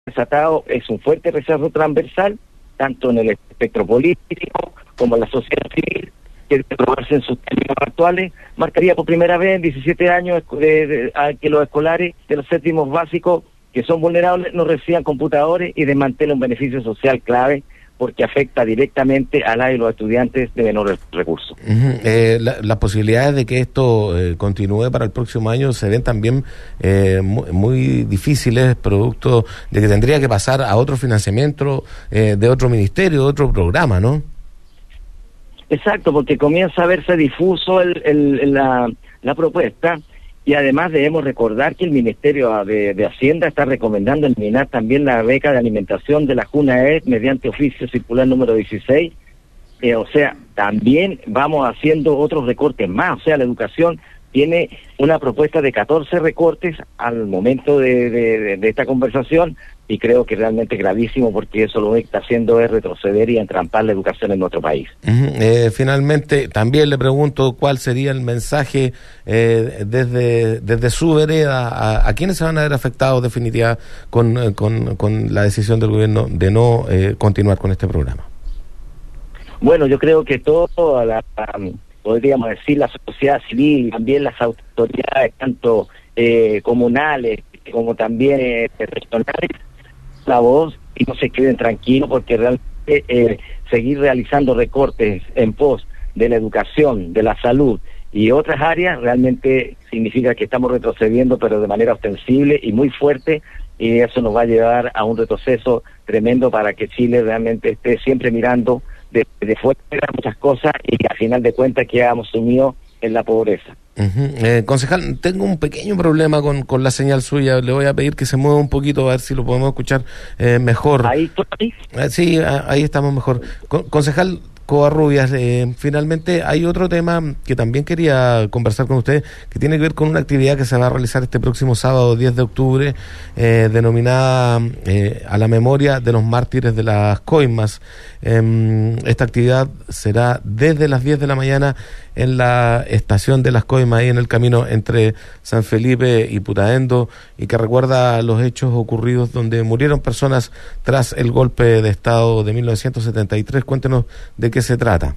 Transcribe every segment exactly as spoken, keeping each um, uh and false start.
desatado es un fuerte rechazo transversal, tanto en el espectro político como en la sociedad civil, que de probarse en sus términos actuales, marcaría por primera vez en diecisiete años de, de, a que los escolares de los séptimos básicos que son vulnerables no reciban computadores y desmantela un beneficio social clave porque afecta directamente a la y los estudiantes de menores recursos. Uh-huh. Eh, la, las posibilidades de que esto eh, continúe para el próximo año se ven también eh, muy, muy difíciles, producto de que tendría que pasar a otro financiamiento eh, de otro ministerio, de otro programa, ¿no? Exacto, porque comienza a verse difuso el, el, la, la propuesta. Y además debemos recordar que el Ministerio de, de Hacienda está recomendando eliminar también la beca de alimentación de la JUNAED mediante oficio circular número dieciséis. Eh, o sea, también vamos haciendo otros recortes más. O sea, la educación tiene una propuesta de catorce recortes al momento de, de, de, de esta conversación, y creo que realmente es gravísimo porque eso lo que está haciendo es retroceder y entrampar la educación en nuestro país. Uh-huh. Eh, finalmente, también le pregunto cuál sería el mensaje eh, desde desde su vereda a, a quienes se van a ver afectados definitiva con, con, con la decisión del gobierno de no eh, continuar con este programa. Bueno, yo creo que toda la, podríamos decir, la sociedad civil, también las autoridades, tanto eh, comunales como también eh, regionales, la voz y no se queden tranquilos porque realmente eh, seguir realizando recortes en pos de la educación, de la salud y otras áreas realmente significa que estamos retrocediendo, pero de manera ostensible y muy fuerte, y eso nos va a llevar a un retroceso tremendo para que Chile realmente esté siempre mirando de, de fuera muchas cosas y al final de cuentas quedamos sumidos en la pobreza. Uh-huh. Eh, concejal, tengo un pequeño problema con, con la señal suya. Le voy a pedir que se mueva un poquito a ver si lo podemos escuchar eh, mejor. Ahí estoy. Eh, sí, a, ahí estamos mejor. Con, concejal Covarrubias, eh, finalmente hay otro tema que también quería conversar con usted, que tiene que ver con una actividad que se va a realizar este próximo sábado diez de octubre, eh, denominada eh, a la memoria de los mártires de las coimas. Eh, esta actividad será desde las diez de la mañana en la estación de las coimas, ahí en el camino entre San Felipe y Putaendo, y que recuerda los hechos ocurridos donde murieron personas tras el golpe de Estado de mil novecientos setenta y tres. Cuéntenos de qué se trata.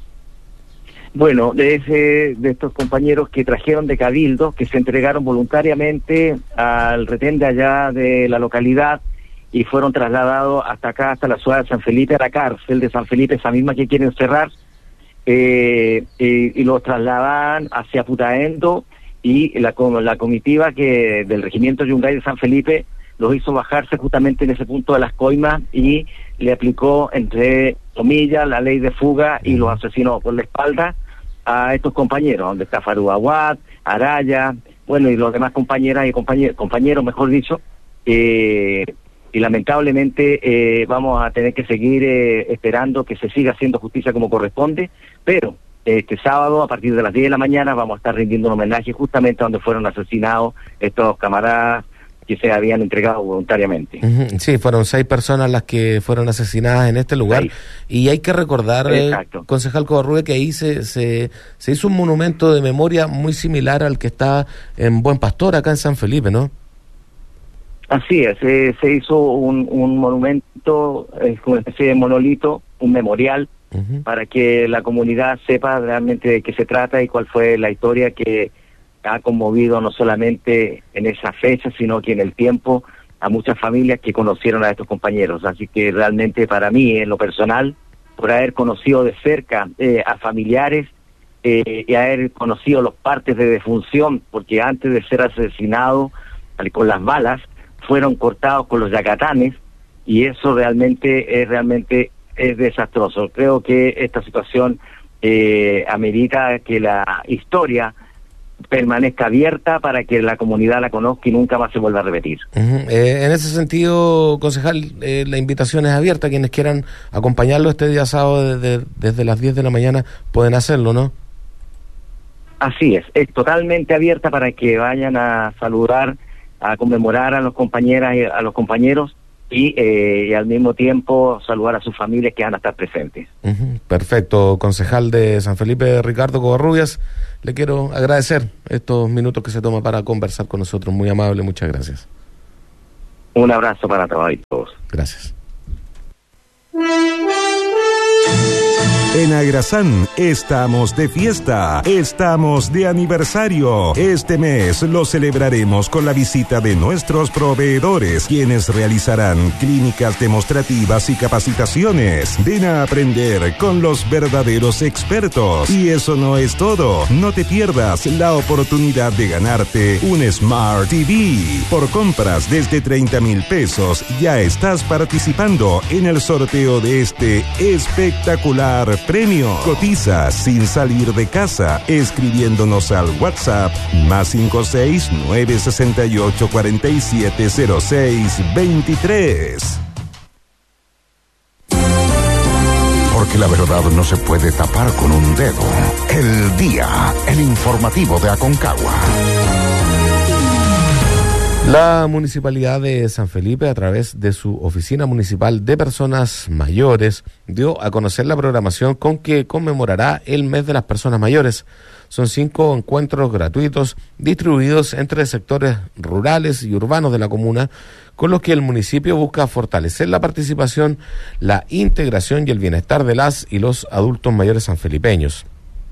Bueno, de, ese, de estos compañeros que trajeron de Cabildo, que se entregaron voluntariamente al retén de allá de la localidad y fueron trasladados hasta acá, hasta la ciudad de San Felipe, a la cárcel de San Felipe, esa misma que quieren cerrar, eh, eh, y los trasladaban hacia Putaendo, y la, la comitiva que del regimiento Yungay de San Felipe los hizo bajarse justamente en ese punto de las coimas y le aplicó, entre comillas, la ley de fuga y los asesinó por la espalda a estos compañeros, donde está Farú Aguad, Araya, bueno, y los demás compañeras y compañeros, compañeros mejor dicho, eh, y lamentablemente eh, vamos a tener que seguir eh, esperando que se siga haciendo justicia como corresponde, pero este sábado a partir de las diez de la mañana vamos a estar rindiendo un homenaje justamente donde fueron asesinados estos camaradas que se habían entregado voluntariamente. Uh-huh. Sí, fueron seis personas las que fueron asesinadas en este lugar. Seis. Y hay que recordar, eh, concejal Covarrubias, que ahí se, se se hizo un monumento de memoria muy similar al que está en Buen Pastor, acá en San Felipe, ¿no? Así es, eh, se hizo un, un monumento, eh, una especie de monolito, un memorial, uh-huh, para que la comunidad sepa realmente de qué se trata y cuál fue la historia que ha conmovido no solamente en esa fecha, sino que en el tiempo a muchas familias que conocieron a estos compañeros. Así que realmente para mí, en lo personal, por haber conocido de cerca eh, a familiares eh, y haber conocido los partes de defunción, porque antes de ser asesinado con las balas, fueron cortados con los yacatanes, y eso realmente es realmente es desastroso. Creo que esta situación eh, amerita que la historia permanezca abierta para que la comunidad la conozca y nunca más se vuelva a repetir. Uh-huh. Eh, en ese sentido, concejal, eh, la invitación es abierta. Quienes quieran acompañarlo este día sábado desde, desde las diez de la mañana pueden hacerlo, ¿no? Así es, es totalmente abierta para que vayan a saludar, a conmemorar a los compañeras y a los compañeros y, eh, y al mismo tiempo saludar a sus familias que van a estar presentes. Uh-huh. Perfecto, concejal de San Felipe, Ricardo Covarrubias, le quiero agradecer estos minutos que se toma para conversar con nosotros, muy amable, muchas gracias. Un abrazo para todos. Gracias. En Agrasán estamos de fiesta, estamos de aniversario. Este mes lo celebraremos con la visita de nuestros proveedores, quienes realizarán clínicas demostrativas y capacitaciones. Ven a aprender con los verdaderos expertos. Y eso no es todo. No te pierdas la oportunidad de ganarte un Smart T V. Por compras desde treinta mil pesos ya estás participando en el sorteo de este espectacular premio. Cotiza sin salir de casa, escribiéndonos al WhatsApp más cinco seis nueve seis ocho cuatro siete cero seis dos tres. Porque la verdad no se puede tapar con un dedo. El Día, el informativo de Aconcagua. La Municipalidad de San Felipe, a través de su Oficina Municipal de Personas Mayores, dio a conocer la programación con que conmemorará el Mes de las Personas Mayores. Son cinco encuentros gratuitos distribuidos entre sectores rurales y urbanos de la comuna, con los que el municipio busca fortalecer la participación, la integración y el bienestar de las y los adultos mayores sanfelipeños.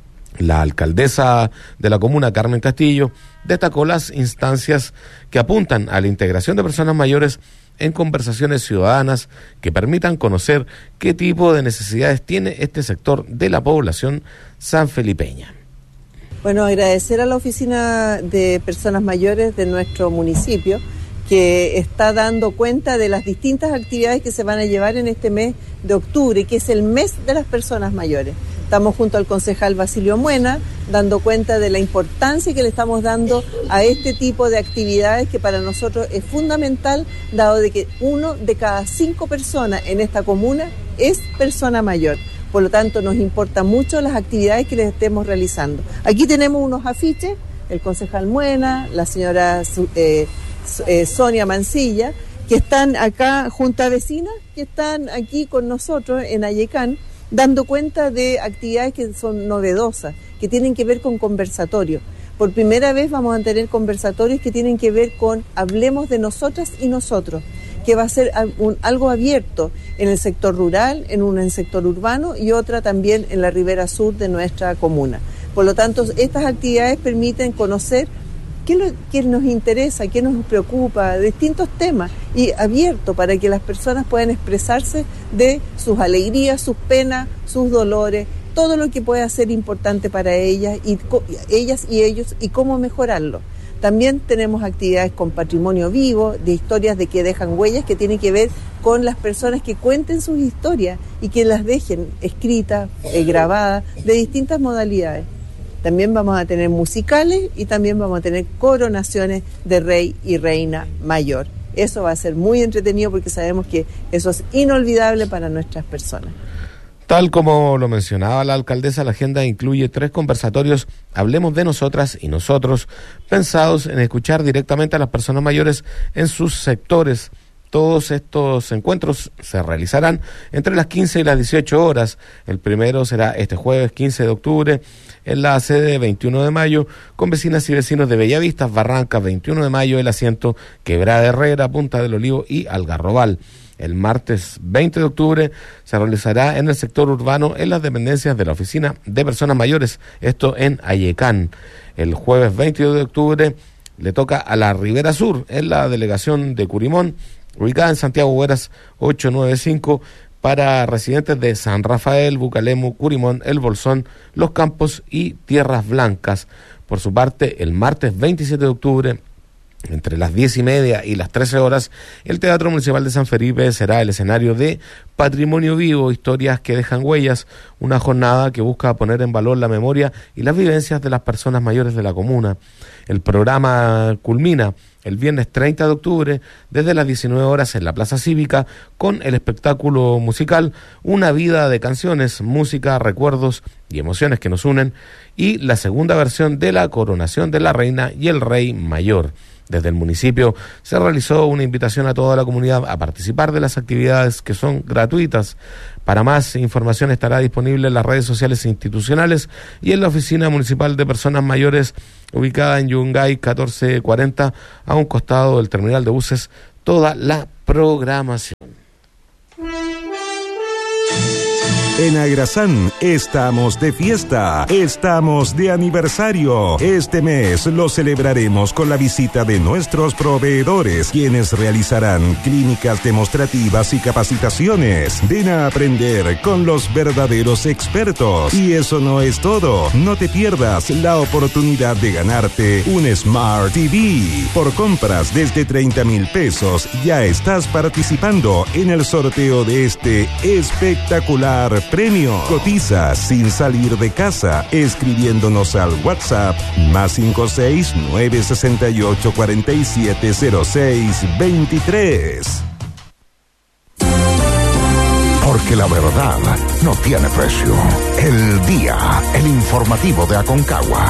La alcaldesa de la comuna, Carmen Castillo, destacó las instancias que apuntan a la integración de personas mayores en conversaciones ciudadanas que permitan conocer qué tipo de necesidades tiene este sector de la población sanfelipeña. Bueno, agradecer a la Oficina de Personas Mayores de nuestro municipio, que está dando cuenta de las distintas actividades que se van a llevar en este mes de octubre, que es el mes de las personas mayores. Estamos junto al concejal Basilio Muena, dando cuenta de la importancia que le estamos dando a este tipo de actividades, que para nosotros es fundamental, dado de que uno de cada cinco personas en esta comuna es persona mayor. Por lo tanto, nos importan mucho las actividades que les estemos realizando. Aquí tenemos unos afiches, el concejal Muena, la señora eh, eh, Sonia Mancilla, que están acá junto a vecinas, que están aquí con nosotros en Ayecán, dando cuenta de actividades que son novedosas, que tienen que ver con conversatorios. Por primera vez vamos a tener conversatorios que tienen que ver con hablemos de nosotras y nosotros, que va a ser un, algo abierto en el sector rural, en un en el sector urbano y otra también en la ribera sur de nuestra comuna. Por lo tanto, estas actividades permiten conocer qué, lo, qué nos interesa, qué nos preocupa, distintos temas, y abierto para que las personas puedan expresarse de sus alegrías, sus penas, sus dolores, todo lo que pueda ser importante para ellas y ellas y ellos y cómo mejorarlo. También tenemos actividades con patrimonio vivo, de historias de que dejan huellas, que tienen que ver con las personas que cuenten sus historias y que las dejen escritas, eh, grabadas, de distintas modalidades. También vamos a tener musicales y también vamos a tener coronaciones de rey y reina mayor. Eso va a ser muy entretenido porque sabemos que eso es inolvidable para nuestras personas. Tal como lo mencionaba la alcaldesa, la agenda incluye tres conversatorios, hablemos de nosotras y nosotros, pensados en escuchar directamente a las personas mayores en sus sectores. Todos estos encuentros se realizarán entre las quince y las dieciocho horas. El primero será este jueves quince de octubre en la sede veintiuno de mayo, con vecinas y vecinos de Bellavista, Barrancas, veintiuno de mayo, El Asiento, Quebrada Herrera, Punta del Olivo y Algarrobal. El martes veinte de octubre se realizará en el sector urbano en las dependencias de la Oficina de Personas Mayores, esto en Ayecán. El jueves veintidós de octubre le toca a la Ribera Sur, en la delegación de Curimón, ubicada en Santiago Hueras ochocientos noventa y cinco, para residentes de San Rafael, Bucalemu, Curimón, El Bolsón, Los Campos y Tierras Blancas. Por su parte, el martes veintisiete de octubre, entre las diez y media y las trece horas, el Teatro Municipal de San Felipe será el escenario de Patrimonio Vivo, historias que dejan huellas, una jornada que busca poner en valor la memoria y las vivencias de las personas mayores de la comuna. El programa culmina el viernes treinta de octubre desde las diecinueve horas en la Plaza Cívica con el espectáculo musical Una vida de canciones, música, recuerdos y emociones que nos unen, y la segunda versión de la coronación de la reina y el rey mayor. Desde el municipio se realizó una invitación a toda la comunidad a participar de las actividades, que son gratuitas. Para más información estará disponible en las redes sociales institucionales y en la Oficina Municipal de Personas Mayores, ubicada en Yungay catorce cuarenta, a un costado del terminal de buses toda la programación. En Agrasán estamos de fiesta, estamos de aniversario. Este mes lo celebraremos con la visita de nuestros proveedores, quienes realizarán clínicas demostrativas y capacitaciones. Ven a aprender con los verdaderos expertos. Y eso no es todo. No te pierdas la oportunidad de ganarte un Smart T V. Por compras desde treinta mil pesos, ya estás participando en el sorteo de este espectacular premio. Cotiza sin salir de casa, escribiéndonos al WhatsApp más cinco seis nueve seis ocho cuatro siete cero seis veintitrés. Porque la verdad no tiene precio. El Día, el informativo de Aconcagua.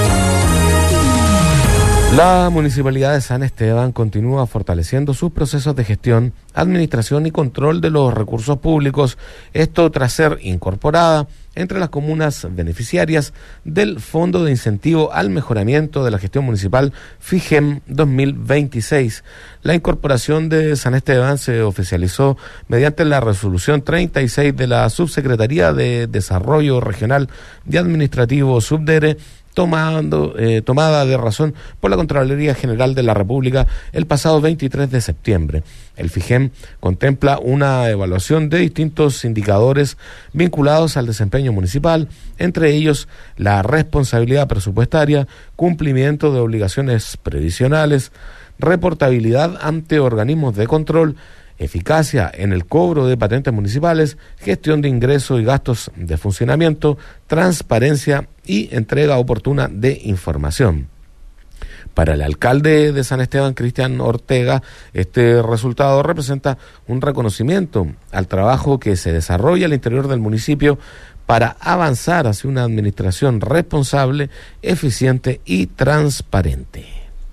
La Municipalidad de San Esteban continúa fortaleciendo sus procesos de gestión, administración y control de los recursos públicos, esto tras ser incorporada entre las comunas beneficiarias del Fondo de Incentivo al Mejoramiento de la Gestión Municipal FIGEM dos mil veintiséis. La incorporación de San Esteban se oficializó mediante la resolución treinta y seis de la Subsecretaría de Desarrollo Regional y Administrativo Subdere, Tomando, eh, tomada de razón por la Contraloría General de la República el pasado veintitrés de septiembre. El FIGEM contempla una evaluación de distintos indicadores vinculados al desempeño municipal, entre ellos la responsabilidad presupuestaria, cumplimiento de obligaciones previsionales, reportabilidad ante organismos de control, eficacia en el cobro de patentes municipales, gestión de ingresos y gastos de funcionamiento, transparencia y entrega oportuna de información. Para el alcalde de San Esteban, Cristian Ortega, este resultado representa un reconocimiento al trabajo que se desarrolla al interior del municipio para avanzar hacia una administración responsable, eficiente y transparente.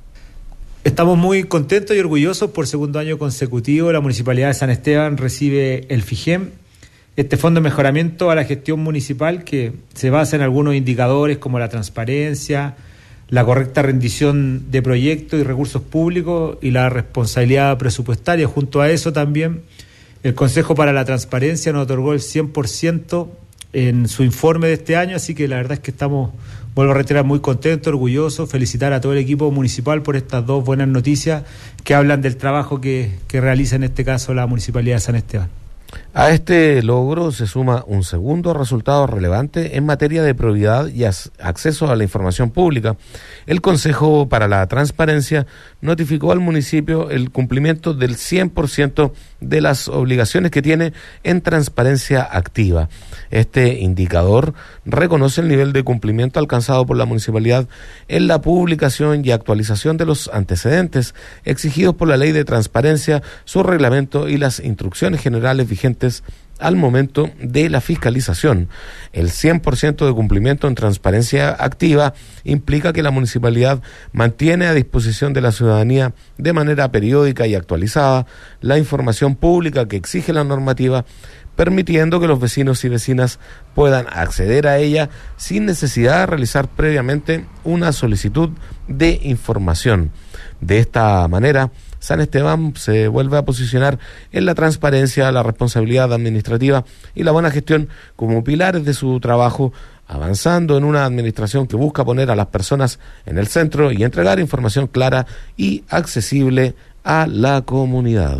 Estamos muy contentos y orgullosos. Por segundo año consecutivo, la Municipalidad de San Esteban recibe el FIGEM, este Fondo de Mejoramiento a la Gestión Municipal, que se basa en algunos indicadores como la transparencia, la correcta rendición de proyectos y recursos públicos y la responsabilidad presupuestaria. Junto a eso también, el Consejo para la Transparencia nos otorgó el cien por ciento en su informe de este año, así que la verdad es que estamos, vuelvo a reiterar, muy contentos, orgullosos, felicitar a todo el equipo municipal por estas dos buenas noticias que hablan del trabajo que, que realiza en este caso la Municipalidad de San Esteban. A este logro se suma un segundo resultado relevante en materia de probidad y acceso a la información pública. El Consejo para la Transparencia notificó al municipio el cumplimiento del cien por ciento de las obligaciones que tiene en transparencia activa. Este indicador reconoce el nivel de cumplimiento alcanzado por la municipalidad en la publicación y actualización de los antecedentes exigidos por la Ley de Transparencia, su reglamento y las instrucciones generales vigentes al momento de la fiscalización. El cien por ciento de cumplimiento en transparencia activa implica que la municipalidad mantiene a disposición de la ciudadanía de manera periódica y actualizada la información pública que exige la normativa, permitiendo que los vecinos y vecinas puedan acceder a ella sin necesidad de realizar previamente una solicitud de información. De esta manera, San Esteban se vuelve a posicionar en la transparencia, la responsabilidad administrativa y la buena gestión como pilares de su trabajo, avanzando en una administración que busca poner a las personas en el centro y entregar información clara y accesible a la comunidad.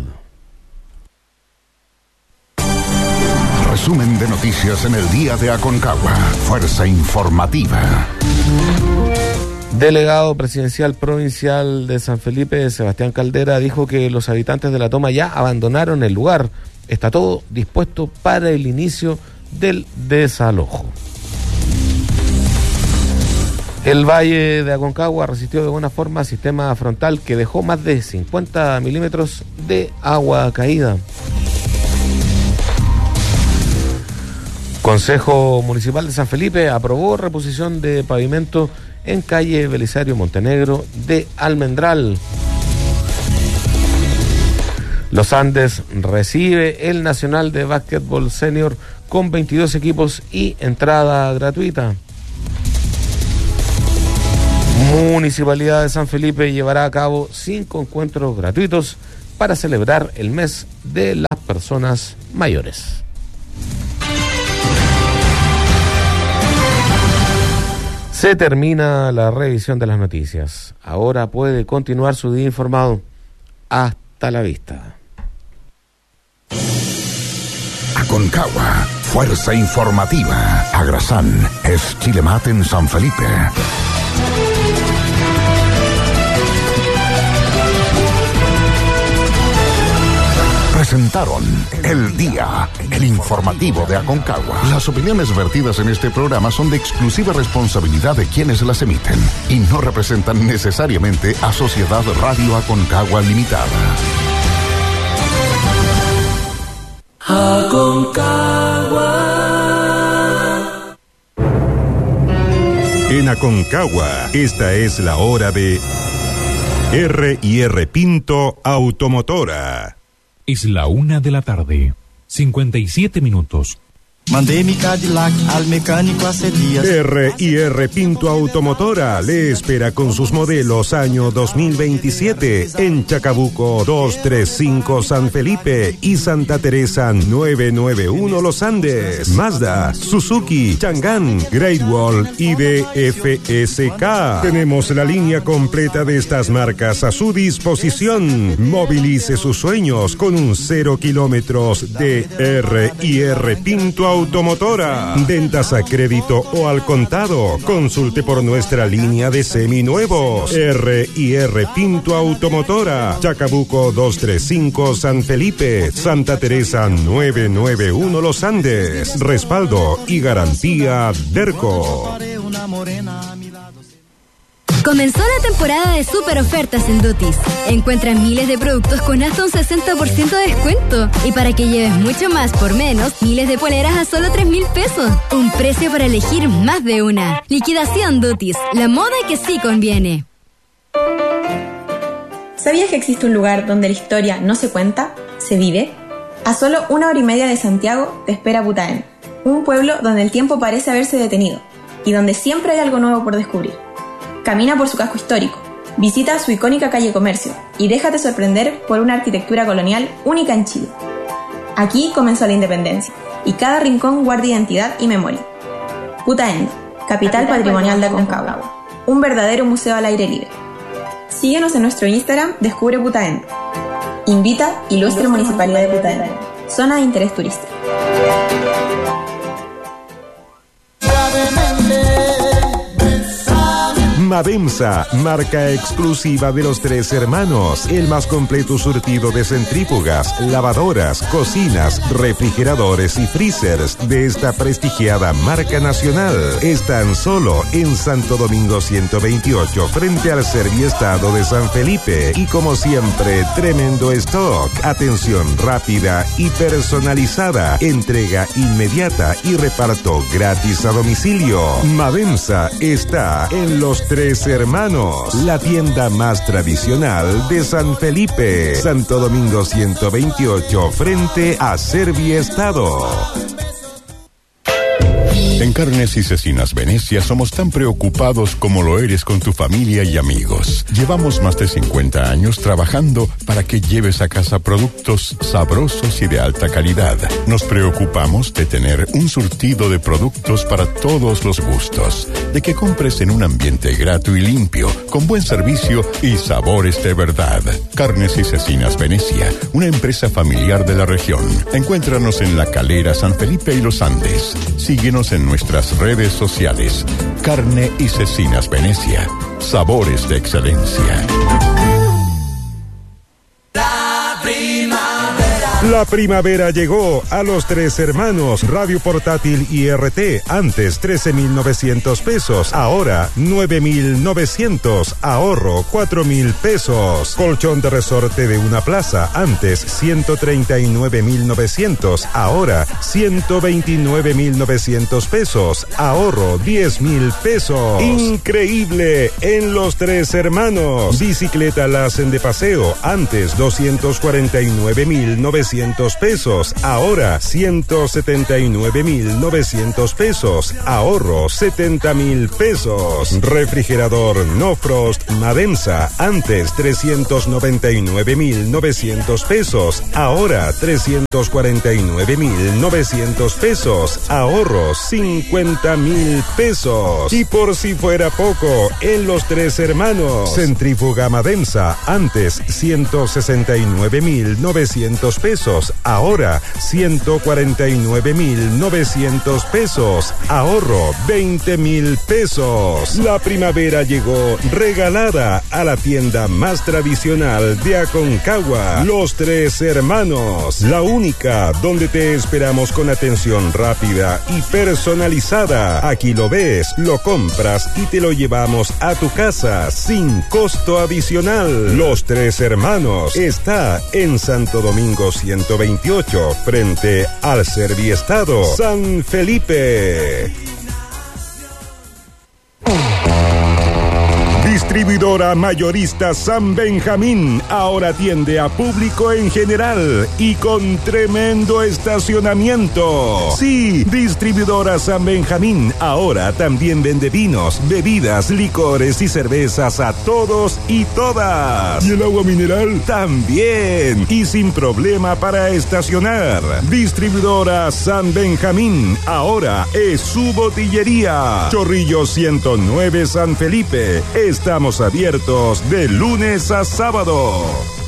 Resumen de noticias en el Día de Aconcagua. Fuerza informativa. Delegado presidencial provincial de San Felipe, Sebastián Caldera, dijo que los habitantes de La Toma ya abandonaron el lugar. Está todo dispuesto para el inicio del desalojo. El Valle de Aconcagua resistió de buena forma sistema frontal que dejó más de cincuenta milímetros de agua caída. Consejo Municipal de San Felipe aprobó reposición de pavimento en calle Belisario Montenegro de Almendral. Los Andes recibe el Nacional de Básquetbol Senior con veintidós equipos y entrada gratuita. Municipalidad de San Felipe llevará a cabo cinco encuentros gratuitos para celebrar el mes de las personas mayores. Se termina la revisión de las noticias. Ahora puede continuar su día informado. Hasta la vista. Aconcagua, fuerza informativa. Agrasán es Chilemat en San Felipe. Presentaron El Día, el informativo de Aconcagua. Las opiniones vertidas en este programa son de exclusiva responsabilidad de quienes las emiten y no representan necesariamente a Sociedad Radio Aconcagua Limitada. Aconcagua. En Aconcagua, esta es la hora de R y R Pinto Automotora. Es la una de la tarde, cincuenta y siete minutos. Mandé mi Cadillac al mecánico hace días. R y R Pinto Automotora le espera con sus modelos año dos mil veintisiete en Chacabuco doscientos treinta y cinco San Felipe y Santa Teresa novecientos noventa y uno Los Andes. Mazda, Suzuki, Chang'an, Great Wall y D F S K. Tenemos la línea completa de estas marcas a su disposición. Movilice sus sueños con un cero kilómetros de R y R Pinto Automotora. Automotora. Ventas a crédito o al contado. Consulte por nuestra línea de seminuevos. R y R Pinto Automotora. Chacabuco doscientos treinta y cinco San Felipe. Santa Teresa novecientos noventa y uno Los Andes. Respaldo y garantía Derco. Comenzó la temporada de super ofertas en Dutis. Encuentra miles de productos con hasta un sesenta por ciento de descuento. Y para que lleves mucho más por menos, miles de poleras a solo tres mil pesos. Un precio para elegir más de una. Liquidación Dutis, la moda que sí conviene. ¿Sabías que existe un lugar donde la historia no se cuenta, se vive? A solo una hora y media de Santiago te espera Putaén, un pueblo donde el tiempo parece haberse detenido y donde siempre hay algo nuevo por descubrir. Camina por su casco histórico, visita su icónica calle Comercio y déjate sorprender por una arquitectura colonial única en Chile. Aquí comenzó la independencia y cada rincón guarda identidad y memoria. Putaendo, capital patrimonial de Aconcagua, un verdadero museo al aire libre. Síguenos en nuestro Instagram, Descubre Putaendo. Invita Ilustre Municipalidad de Putaendo, zona de interés turístico. Mademsa, marca exclusiva de los Tres Hermanos, el más completo surtido de centrífugas, lavadoras, cocinas, refrigeradores y freezers de esta prestigiada marca nacional. Están solo en Santo Domingo ciento veintiocho, frente al Serviestado de San Felipe. Y como siempre, tremendo stock, atención rápida y personalizada, entrega inmediata y reparto gratis a domicilio. Mademsa está en los Tres Hermanos, la tienda más tradicional de San Felipe, Santo Domingo ciento veintiocho, frente a Serviestado. En Carnes y Cecinas Venecia somos tan preocupados como lo eres con tu familia y amigos. Llevamos más de cincuenta años trabajando para que lleves a casa productos sabrosos y de alta calidad. Nos preocupamos de tener un surtido de productos para todos los gustos, de que compres en un ambiente grato y limpio, con buen servicio y sabores de verdad. Carnes y Cecinas Venecia, una empresa familiar de la región. Encuéntranos en La Calera, San Felipe y Los Andes. Síguenos en nuestras redes sociales. Carne y Cecinas Venecia. Sabores de excelencia. La primavera. La primavera llegó a los Tres Hermanos. Radio portátil I R T, antes trece mil novecientos pesos, ahora nueve mil novecientos, ahorro cuatro mil pesos. Colchón de resorte de una plaza, antes ciento treinta y nueve mil novecientos, ahora ciento veintinueve mil novecientos pesos, ahorro diez mil pesos. Increíble en los Tres Hermanos. Bicicleta Lassen de paseo, antes doscientos cuarenta y nueve mil novecientos novecientos pesos, ahora ciento setenta y nueve mil novecientos pesos, ahorro setenta mil pesos. Refrigerador No Frost Madensa, antes trescientos noventa y nueve mil novecientos pesos, ahora trescientos cuarenta y nueve mil novecientos pesos, ahorro cincuenta mil pesos. Y por si fuera poco, en Los Tres Hermanos, centrífuga Madensa, antes ciento sesenta y nueve mil novecientos pesos, ahora ciento cuarenta y nueve mil novecientos pesos, ahorro veinte mil pesos. La primavera llegó regalada a la tienda más tradicional de Aconcagua, Los Tres Hermanos, la única donde te esperamos con atención rápida y personalizada. Aquí lo ves, lo compras y te lo llevamos a tu casa sin costo adicional. Los Tres Hermanos está en Santo Domingo ciento veintiocho, frente al Serviestado San Felipe. Distribuidora mayorista San Benjamín ahora atiende a público en general y con tremendo estacionamiento. Sí, Distribuidora San Benjamín ahora también vende vinos, bebidas, licores y cervezas a todos y todas. ¿Y el agua mineral? También. Y sin problema para estacionar. Distribuidora San Benjamín ahora es su botillería. Chorrillo ciento nueve San Felipe. Estamos abiertos de lunes a sábado.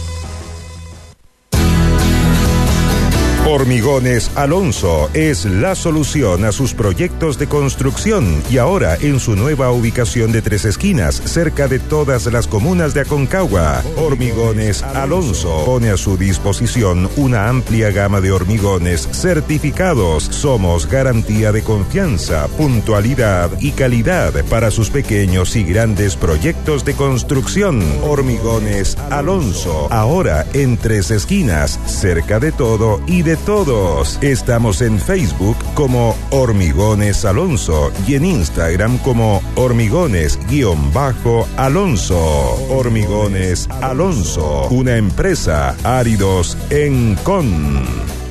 Hormigones Alonso es la solución a sus proyectos de construcción y ahora en su nueva ubicación de Tres Esquinas, cerca de todas las comunas de Aconcagua. Hormigones Alonso pone a su disposición una amplia gama de hormigones certificados. Somos garantía de confianza, puntualidad y calidad para sus pequeños y grandes proyectos de construcción. Hormigones Alonso, ahora en Tres Esquinas, cerca de todo y de todos. Estamos en Facebook como Hormigones Alonso y en Instagram como Hormigones-Alonso. Hormigones Alonso, una empresa Áridos en Con.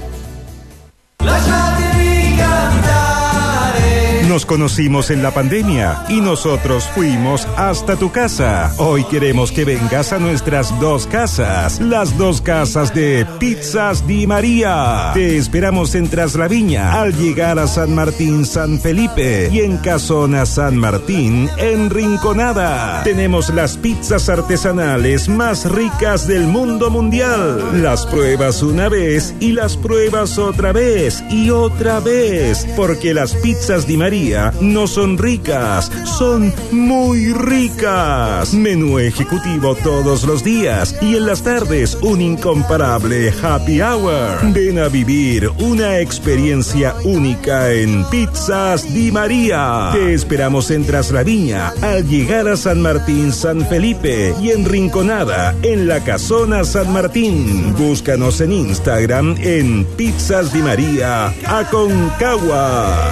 Nos conocimos en la pandemia y nosotros fuimos hasta tu casa. Hoy queremos que vengas a nuestras dos casas, las dos casas de Pizzas Di María. Te esperamos en Traslaviña al llegar a San Martín San Felipe y en Casona San Martín en Rinconada. Tenemos las pizzas artesanales más ricas del mundo mundial. Las pruebas una vez y las pruebas otra vez y otra vez, porque las pizzas Di María no son ricas, son muy ricas. Menú ejecutivo todos los días y en las tardes un incomparable happy hour. Ven a vivir una experiencia única en Pizzas Di María. Te esperamos en Traslaviña al llegar a San Martín San Felipe y en Rinconada en la Casona San Martín. Búscanos en Instagram en Pizzas Di María Aconcagua.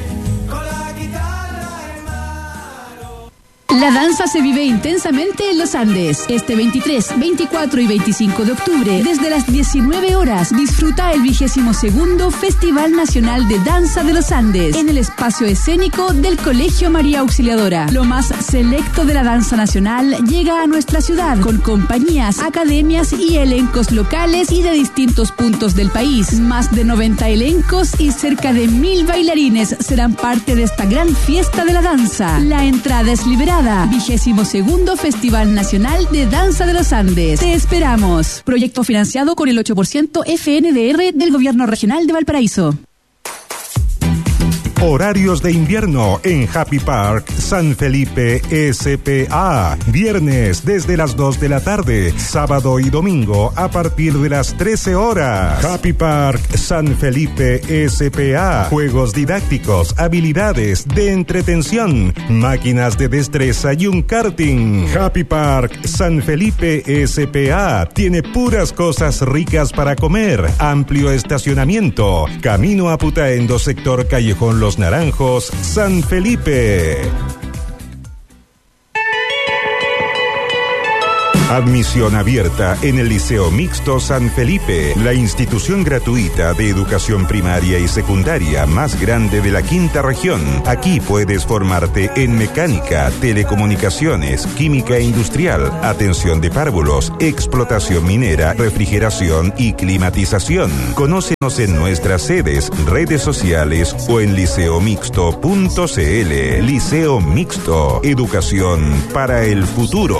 La danza se vive intensamente en los Andes. Este veintitrés, veinticuatro y veinticinco de octubre, desde las diecinueve horas, disfruta el vigésimo segundo Festival Nacional de Danza de los Andes en el espacio escénico del Colegio María Auxiliadora. Lo más selecto de la danza nacional llega a nuestra ciudad con compañías, academias y elencos locales y de distintos puntos del país. Más de noventa elencos y cerca de mil bailarines serán parte de esta gran fiesta de la danza. La entrada es liberada. Vigésimo segundo Festival Nacional de Danza de los Andes. Te esperamos. Proyecto financiado con el ocho por ciento F N D R del Gobierno Regional de Valparaíso. Horarios de invierno en Happy Park San Felipe S P A. Viernes desde las dos de la tarde, sábado y domingo a partir de las trece horas. Happy Park San Felipe S P A. Juegos didácticos, habilidades de entretención, máquinas de destreza y un karting. Happy Park San Felipe S P A tiene puras cosas ricas para comer, amplio estacionamiento, camino a Putaendo, sector Callejón Los Naranjos, San Felipe. Admisión abierta en el Liceo Mixto San Felipe, la institución gratuita de educación primaria y secundaria más grande de la quinta región. Aquí puedes formarte en mecánica, telecomunicaciones, química industrial, atención de párvulos, explotación minera, refrigeración y climatización. Conócenos en nuestras sedes, redes sociales o en liceo mixto punto c l. Liceo Mixto, educación para el futuro.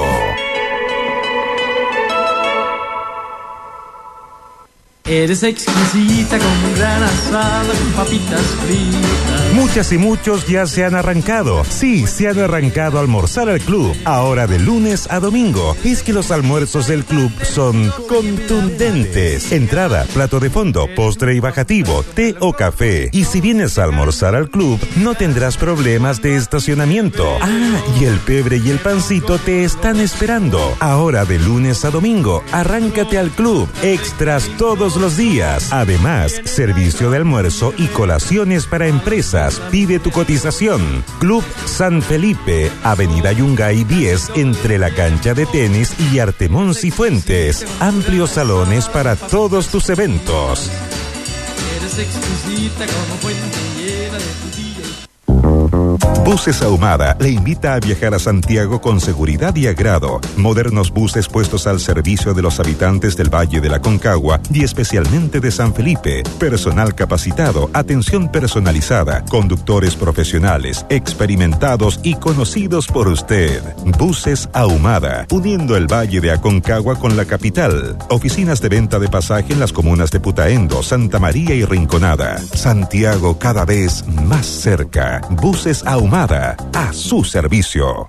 Eres exquisita como un gran asado con papitas fritas. Muchas y muchos ya se han arrancado. Sí, se han arrancado a almorzar al club. Ahora de lunes a domingo. Es que los almuerzos del club son contundentes. Entrada, plato de fondo, postre y bajativo, té o café. Y si vienes a almorzar al club, no tendrás problemas de estacionamiento. Ah, y el pebre y el pancito te están esperando. Ahora de lunes a domingo, arráncate al club. Extras todos los días. Además, servicio de almuerzo y colaciones para empresas. Pide tu cotización. Club San Felipe, Avenida Yungay diez, entre la cancha de tenis y Artemón Cifuentes. Amplios salones para todos tus eventos. Eres exquisita como fuente llena de tu día. Buses Ahumada le invita a viajar a Santiago con seguridad y agrado. Modernos buses puestos al servicio de los habitantes del Valle de la Concagua y especialmente de San Felipe. Personal capacitado, atención personalizada, conductores profesionales, experimentados y conocidos por usted. Buses Ahumada, uniendo el Valle de Aconcagua con la capital. Oficinas de venta de pasaje en las comunas de Putaendo, Santa María y Rinconada. Santiago cada vez más cerca. Buses Ahumada, a su servicio.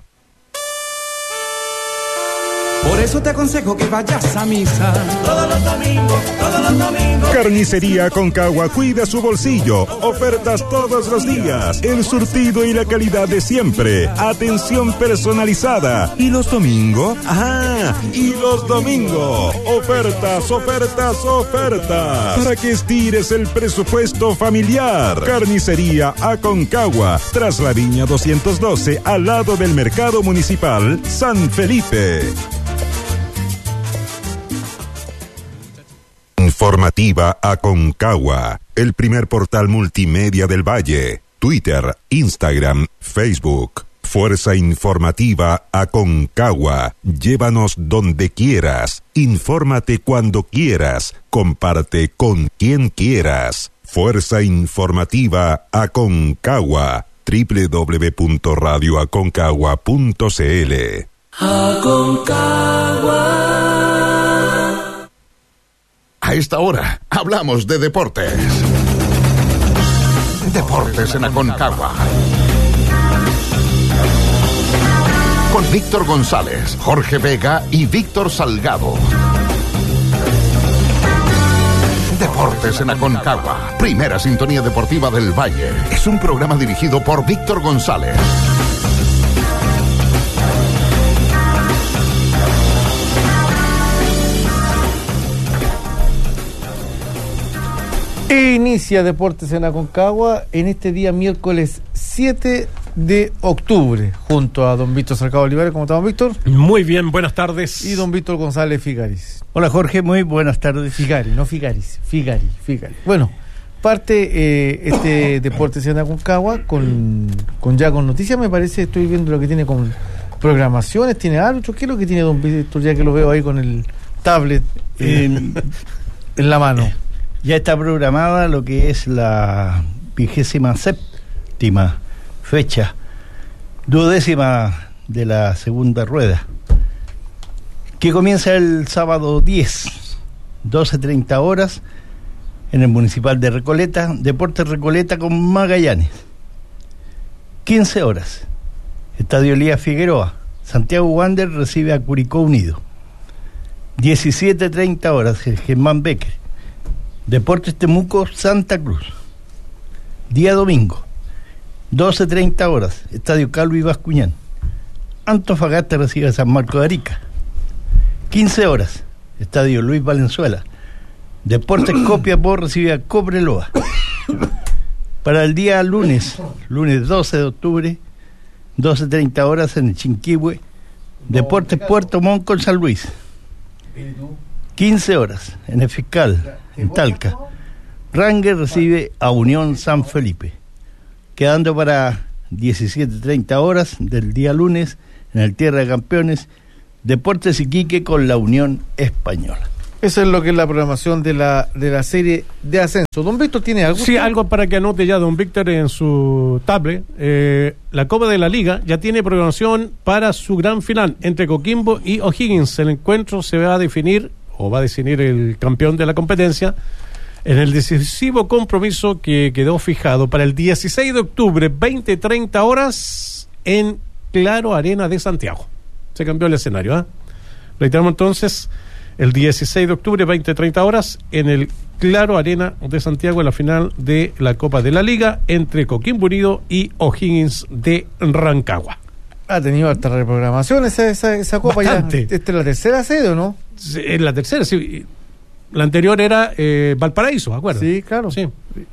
Por eso te aconsejo que vayas a misa todos los domingos, todos los domingos. Carnicería Aconcagua cuida su bolsillo. Ofertas todos los días. El surtido y la calidad de siempre. Atención personalizada. ¿Y los domingos? Ah, y los domingos. Ofertas, ofertas, ofertas. Para que estires el presupuesto familiar. Carnicería Aconcagua. Tras la Viña doscientos doce, al lado del Mercado Municipal San Felipe. Informativa Aconcagua, el primer portal multimedia del Valle. Twitter, Instagram, Facebook. Fuerza Informativa Aconcagua. Llévanos donde quieras. Infórmate cuando quieras. Comparte con quien quieras. Fuerza Informativa Aconcagua. doble u doble u doble u punto radio aconcagua punto c l. Aconcagua. A esta hora hablamos de deportes. Deportes en Aconcagua. Con Víctor González, Jorge Vega y Víctor Salgado. Deportes en Aconcagua, primera sintonía deportiva del Valle. Es un programa dirigido por Víctor González. E inicia Deportes en Aconcagua en este día miércoles siete de octubre, junto a don Víctor Salgado Olivares. ¿Cómo estamos, Víctor? Muy bien, buenas tardes. Y don Víctor González Figaris. Hola, Jorge, muy buenas tardes. Figari, no Figaris, Figari, Figari. Bueno, parte eh, este Deportes en Aconcagua con, con ya con noticias, me parece. Estoy viendo lo que tiene con programaciones, tiene árbitros. ¿Qué es lo que tiene don Víctor, ya que lo veo ahí con el tablet eh, en la mano? Ya está programada lo que es la vigésima séptima fecha, duodécima de la segunda rueda, que comienza el sábado diez, doce treinta horas, en el Municipal de Recoleta, Deportes Recoleta con Magallanes. quince horas, Estadio Elías Figueroa, Santiago Wander recibe a Curicó Unido. diecisiete treinta horas, el Germán Becker, Deportes Temuco, Santa Cruz. Día domingo, doce treinta horas, Estadio Calvi Bascuñán, Antofagasta recibe a San Marcos de Arica. quince horas, Estadio Luis Valenzuela, Deportes Copiapó recibe a Cobreloa. Para el día lunes, lunes doce de octubre, doce treinta horas en el Chinquihue, Deportes Puerto Montt con San Luis. quince horas en el Fiscal, en Talca. Ranger recibe a Unión San Felipe. Quedando para diecisiete treinta horas del día lunes en el Tierra de Campeones, Deportes Iquique con la Unión Española. Eso es lo que es la programación de la de la serie de ascenso. Don Víctor, ¿tiene algo? Sí, algo para que anote ya don Víctor en su tablet. Eh, la Copa de la Liga ya tiene programación para su gran final entre Coquimbo y O'Higgins. El encuentro se va a definir, o va a definir el campeón de la competencia, en el decisivo compromiso que quedó fijado para el dieciséis de octubre, veinte treinta horas, en Claro Arena de Santiago. Se cambió el escenario, ¿eh? Reiteramos entonces, el dieciséis de octubre, veinte treinta horas, en el Claro Arena de Santiago, en la final de la Copa de la Liga entre Coquimbo Unido y O'Higgins de Rancagua. Ha tenido harta reprogramación esa, esa, esa Copa. Bastante. Ya. ¿Esta es la tercera sede o no? Sí, es la tercera, sí. La anterior era eh, Valparaíso, ¿de acuerdo? Sí, claro. Sí.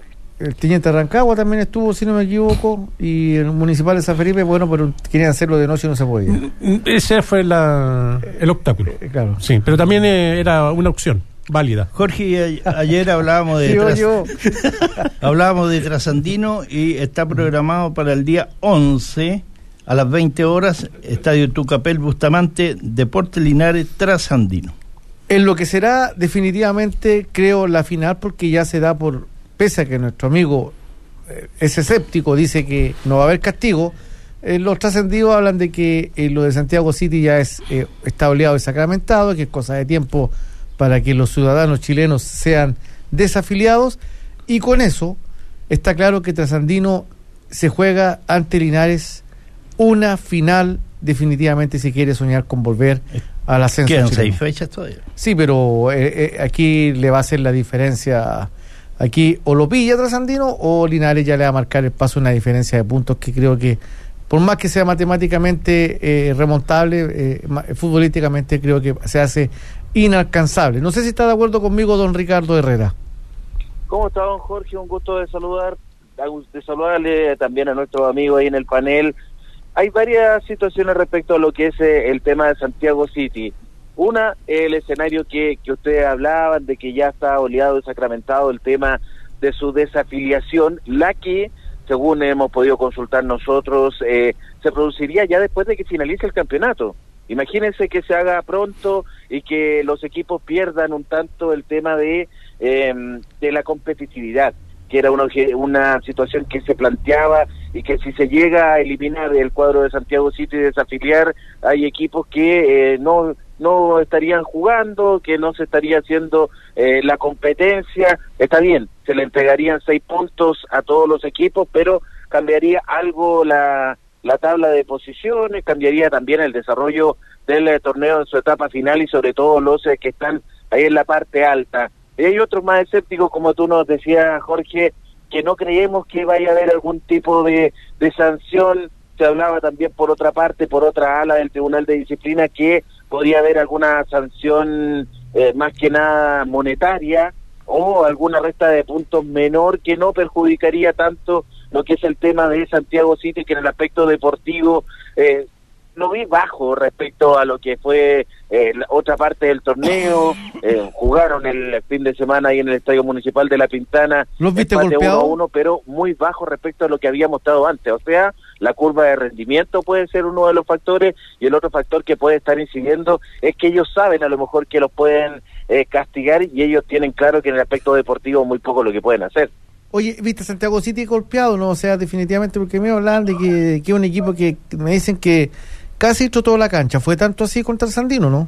El Teniente Rancagua también estuvo, si no me equivoco, y el Municipal de San Felipe, bueno, pero querían hacerlo de noche y no se podía. Ese fue la, el obstáculo. Eh, claro. Sí, pero también eh, era una opción válida. Jorge, a, ayer hablábamos de yo, tras, yo. hablábamos de Trasandino y está programado para el día once a las veinte horas, Estadio Tucapel Bustamante, Deportes Linares Trasandino. En lo que será definitivamente, creo, la final, porque ya se da por, pese a que nuestro amigo eh, es escéptico, dice que no va a haber castigo, eh, los trascendidos hablan de que eh, lo de Santiago City ya es eh, está oleado y sacramentado, que es cosa de tiempo para que los ciudadanos chilenos sean desafiliados, y con eso está claro que Trasandino se juega ante Linares una final definitivamente si quiere soñar con volver al ascenso. Quedan chileno. seis fechas todavía. Sí, pero eh, eh, aquí le va a hacer la diferencia. Aquí o lo pilla Trasandino o Linares ya le va a marcar el paso, una diferencia de puntos que creo que, por más que sea matemáticamente eh, remontable, eh, futbolísticamente creo que se hace inalcanzable. No sé si está de acuerdo conmigo don Ricardo Herrera. ¿Cómo está, don Jorge? Un gusto de saludar, de saludarle también a nuestros amigos ahí en el panel. Hay varias situaciones respecto a lo que es eh, el tema de Santiago City. Una, el escenario que, que ustedes hablaban, de que ya está oleado y sacramentado el tema de su desafiliación, la que, según hemos podido consultar nosotros, eh, se produciría ya después de que finalice el campeonato. Imagínense que se haga pronto y que los equipos pierdan un tanto el tema de, eh, de la competitividad, que era una, una situación que se planteaba, y que si se llega a eliminar el cuadro de Santiago City y desafiliar, hay equipos que eh, no no estarían jugando, que no se estaría haciendo eh, la competencia. Está bien, se le entregarían seis puntos a todos los equipos, pero cambiaría algo la, la tabla de posiciones, cambiaría también el desarrollo del eh, torneo en su etapa final, y sobre todo los eh, que están ahí en la parte alta. Y hay otros más escépticos, como tú nos decías, Jorge, que no creemos que vaya a haber algún tipo de, de sanción. Se hablaba también por otra parte, por otra ala del Tribunal de Disciplina, que podría haber alguna sanción eh, más que nada monetaria, o alguna resta de puntos menor que no perjudicaría tanto lo que es el tema de Santiago City, que en el aspecto deportivo eh, lo vi bajo respecto a lo que fue eh, la otra parte del torneo. Eh, jugaron el fin de semana ahí en el Estadio Municipal de La Pintana, ¿los viste empate golpeado? uno a uno, pero muy bajo respecto a lo que habíamos estado antes. O sea, la curva de rendimiento puede ser uno de los factores, y el otro factor que puede estar incidiendo es que ellos saben a lo mejor que los pueden eh, castigar, y ellos tienen claro que en el aspecto deportivo muy poco lo que pueden hacer. Oye, ¿viste Santiago City golpeado? No, o sea, definitivamente, porque me hablan de que que es un equipo que me dicen que casi trotó la cancha. ¿Fue tanto así contra el Sandino, no?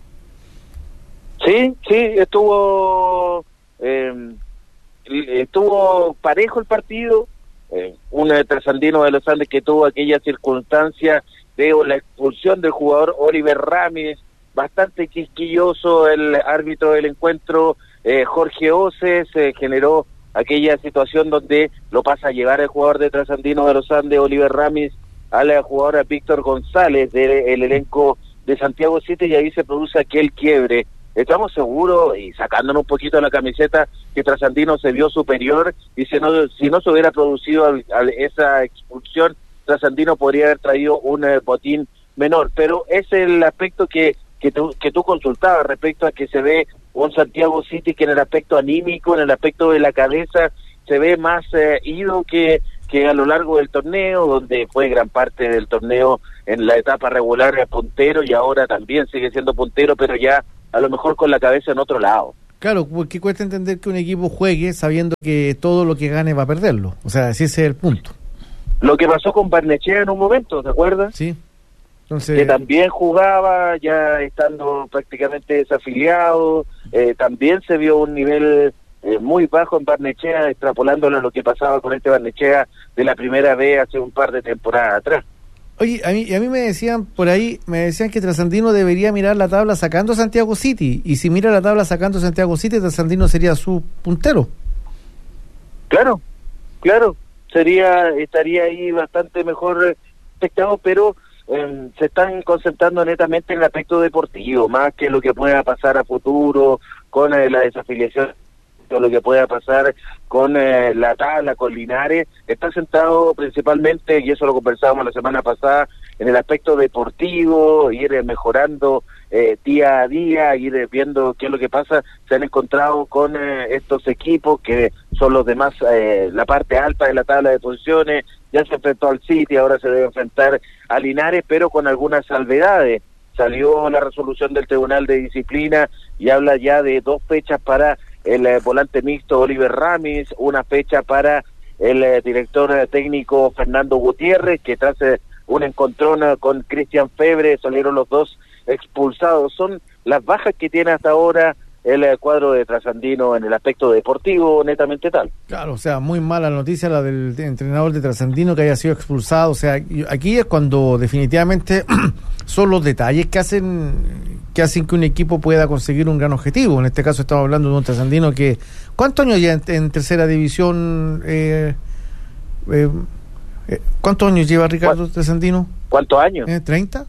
Sí, sí, estuvo eh, estuvo parejo el partido. Eh, un trasandino de los Andes que tuvo aquella circunstancia de la expulsión del jugador Oliver Ramírez, bastante quisquilloso el árbitro del encuentro, eh, Jorge Oces, eh, generó aquella situación donde lo pasa a llevar el jugador de Trasandino de los Andes, Oliver Ramírez, al jugador Víctor González del elenco de Santiago City, y ahí se produce aquel quiebre. Estamos seguros, y sacándonos un poquito la camiseta, que Trasandino se vio superior, y si no, si no se hubiera producido al, al, esa expulsión, Trasandino podría haber traído un eh, botín menor, pero es el aspecto que, que, tú, que tú consultabas respecto a que se ve un Santiago City que en el aspecto anímico, en el aspecto de la cabeza, se ve más eh, ido que, que a lo largo del torneo, donde fue gran parte del torneo en la etapa regular puntero y ahora también sigue siendo puntero, pero ya a lo mejor con la cabeza en otro lado. Claro, porque cuesta entender que un equipo juegue sabiendo que todo lo que gane va a perderlo. O sea, ese es el punto. Lo que pasó con Barnechea en un momento, ¿te acuerdas? Sí. Entonces... que también jugaba, ya estando prácticamente desafiliado, eh, también se vio un nivel eh, muy bajo en Barnechea, extrapolándolo a lo que pasaba con este Barnechea de la primera vez hace un par de temporadas atrás. Oye, a mí, a mí me decían por ahí, me decían que Trasandino debería mirar la tabla sacando a Santiago City, y si mira la tabla sacando a Santiago City, Trasandino sería su puntero. Claro, claro, sería, estaría ahí bastante mejor expectado, pero Eh, se están concentrando netamente en el aspecto deportivo, más que lo que pueda pasar a futuro con eh, la desafiliación, o lo que pueda pasar con eh, la tabla, con Linares. Está centrado principalmente, y eso lo conversábamos la semana pasada, en el aspecto deportivo, ir eh, mejorando eh, día a día, ir eh, viendo qué es lo que pasa. Se han encontrado con eh, estos equipos que son los demás, eh, la parte alta de la tabla de posiciones. Ya se enfrentó al City, ahora se debe enfrentar a Linares, pero con algunas salvedades. Salió la resolución del Tribunal de Disciplina y habla ya de dos fechas para el eh, volante mixto Oliver Ramis, una fecha para el eh, director eh, técnico Fernando Gutiérrez, que tras eh, un encontrón eh, con Cristian Febre salieron los dos expulsados. Son las bajas que tiene hasta ahora el eh, cuadro de Trasandino en el aspecto deportivo, netamente tal. Claro, o sea, muy mala noticia la del entrenador de Trasandino que haya sido expulsado. O sea, aquí es cuando definitivamente son los detalles que hacen que hacen que un equipo pueda conseguir un gran objetivo. En este caso estamos hablando de un Trasandino que... ¿Cuántos años ya en, en tercera división? Eh, eh, eh, ¿Cuántos años lleva Ricardo Trasandino? ¿Cuántos años? ¿Eh, ¿treinta?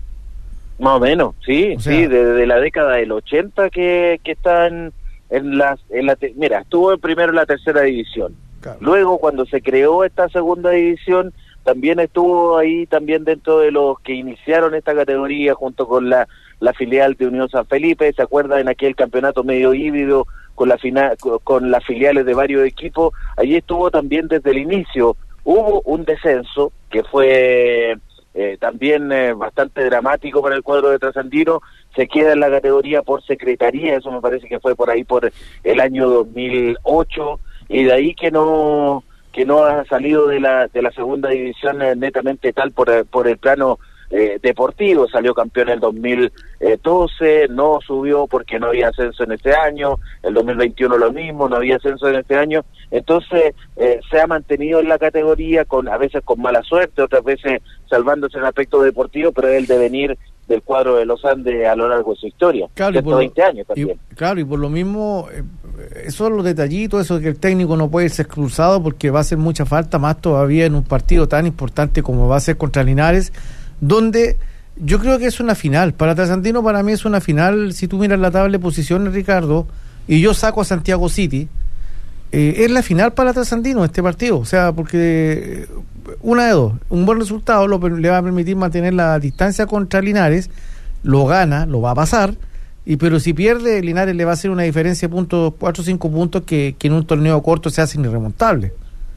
Más o menos, sí, o sea, sí, desde la década del ochenta que, que está en, en, la, en la... Mira, estuvo primero en la tercera división. Claro. Luego, cuando se creó esta segunda división, también estuvo ahí también dentro de los que iniciaron esta categoría junto con la, la filial de Unión San Felipe. ¿Se acuerdan en aquel campeonato medio híbrido con, la fina, con las filiales de varios equipos? Allí estuvo también desde el inicio. Hubo un descenso que fue... Eh, también eh, bastante dramático para el cuadro de Trasandino. Se queda en la categoría por secretaría, eso me parece que fue por ahí por el año dos mil ocho, y de ahí que no que no ha salido de la de la segunda división eh, netamente tal por, por el plano eh, deportivo. Salió campeón en el dos mil doce, no subió porque no había ascenso en este año, el dos mil veintiuno lo mismo, no había ascenso en este año. Entonces eh, se ha mantenido en la categoría, con a veces con mala suerte, otras veces salvándose en el aspecto deportivo, pero es el devenir del cuadro de los Andes a lo largo de su historia. Claro, ciento veinte años también. Y, claro, y por lo mismo, eh, esos son los detallitos, eso de que el técnico no puede ser expulsado porque va a hacer mucha falta, más todavía en un partido tan importante como va a ser contra Linares, donde yo creo que es una final. Para Trasandino, para mí es una final. Si tú miras la tabla de posiciones, Ricardo, y yo saco a Santiago City, eh, es la final para Trasandino este partido. O sea, porque una de dos, un buen resultado lo, le va a permitir mantener la distancia contra Linares, lo gana, lo va a pasar, y pero si pierde, Linares le va a hacer una diferencia de puntos, cuatro o cinco puntos que, que en un torneo corto se hacen irremontables.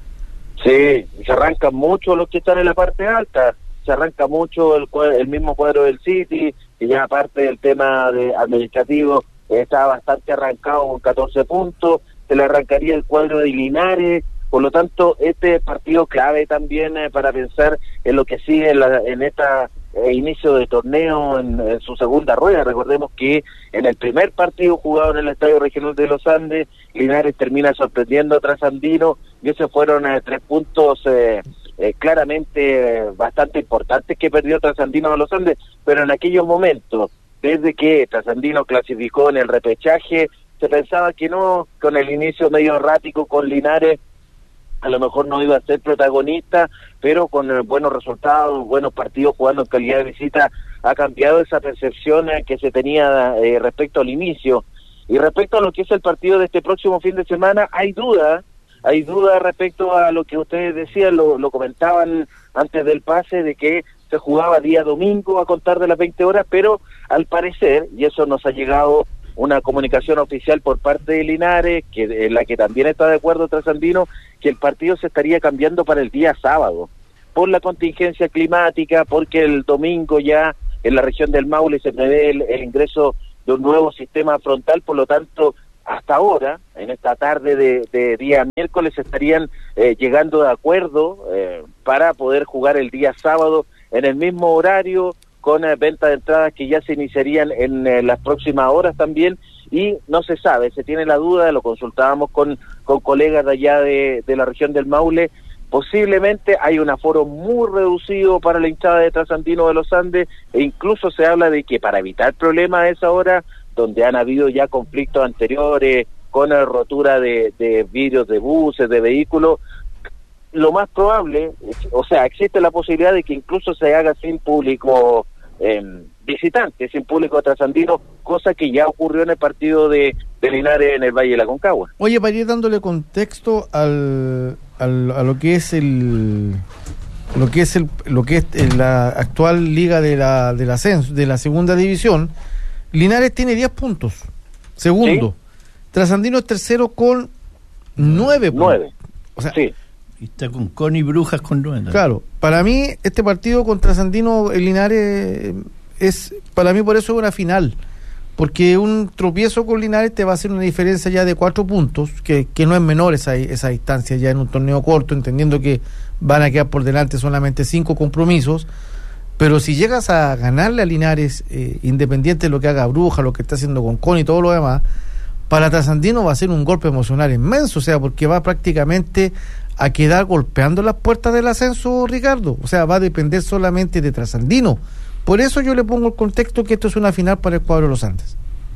Sí, se arrancan mucho los que están en la parte alta. Se arranca mucho el, el mismo cuadro del City, y ya aparte del tema de administrativo eh, está bastante arrancado con catorce puntos. Se le arrancaría el cuadro de Linares. Por lo tanto, este partido clave también eh, para pensar en lo que sigue en, la, en esta eh, inicio de torneo, en, en su segunda rueda. Recordemos que en el primer partido jugado en el Estadio Regional de los Andes, Linares termina sorprendiendo a Trasandino, y esos fueron eh, tres puntos eh, eh, claramente eh, bastante importantes que perdió Trasandino a los Andes, pero en aquellos momentos, desde que Trasandino clasificó en el repechaje, se pensaba que no, con el inicio medio errático con Linares, a lo mejor no iba a ser protagonista, pero con eh, buenos resultados, buenos partidos jugando en calidad de visita, ha cambiado esa percepción eh, que se tenía eh, respecto al inicio. Y respecto a lo que es el partido de este próximo fin de semana, hay duda, hay duda respecto a lo que ustedes decían, lo, lo comentaban antes del pase, de que se jugaba día domingo a contar de las veinte horas, pero al parecer, y eso nos ha llegado una comunicación oficial por parte de Linares, que en la que también está de acuerdo Trasandino, que el partido se estaría cambiando para el día sábado, por la contingencia climática, porque el domingo ya en la región del Maule se prevé el, el ingreso de un nuevo sistema frontal, por lo tanto, hasta ahora, en esta tarde de, de día miércoles, estarían eh, llegando de acuerdo eh, para poder jugar el día sábado en el mismo horario, con eh, venta de entradas que ya se iniciarían en eh, las próximas horas también, y no se sabe, se tiene la duda, lo consultábamos con, con colegas de allá de, de la región del Maule, posiblemente hay un aforo muy reducido para la hinchada de Trasandino de los Andes, e incluso se habla de que para evitar problemas a esa hora, donde han habido ya conflictos anteriores, con la rotura de, de vidrios de buses, de vehículos, lo más probable, o sea, existe la posibilidad de que incluso se haga sin público eh, visitante, sin público trasandino, cosa que ya ocurrió en el partido de, de Linares en el Valle de la Concagua. Oye, para ir dándole contexto al, al a lo que es el lo que es el lo que es la actual liga de la del ascenso de la segunda división, Linares tiene diez puntos, segundo, ¿sí? Trasandino es tercero con nueve puntos. nueve. O sea, sí. Y está con Connie Brujas con nueve. Claro, para mí este partido contra Trasandino en Linares es, para mí por eso es una final, porque un tropiezo con Linares te va a hacer una diferencia ya de cuatro puntos, que, que no es menor esa, esa distancia ya en un torneo corto, entendiendo que van a quedar por delante solamente cinco compromisos, pero si llegas a ganarle a Linares, eh, independiente de lo que haga Bruja, lo que está haciendo con Connie y todo lo demás, para Trasandino va a ser un golpe emocional inmenso, o sea, porque va prácticamente a quedar golpeando las puertas del ascenso, Ricardo. O sea, va a depender solamente de Trasandino. Por eso yo le pongo el contexto que esto es una final para el cuadro de los Andes.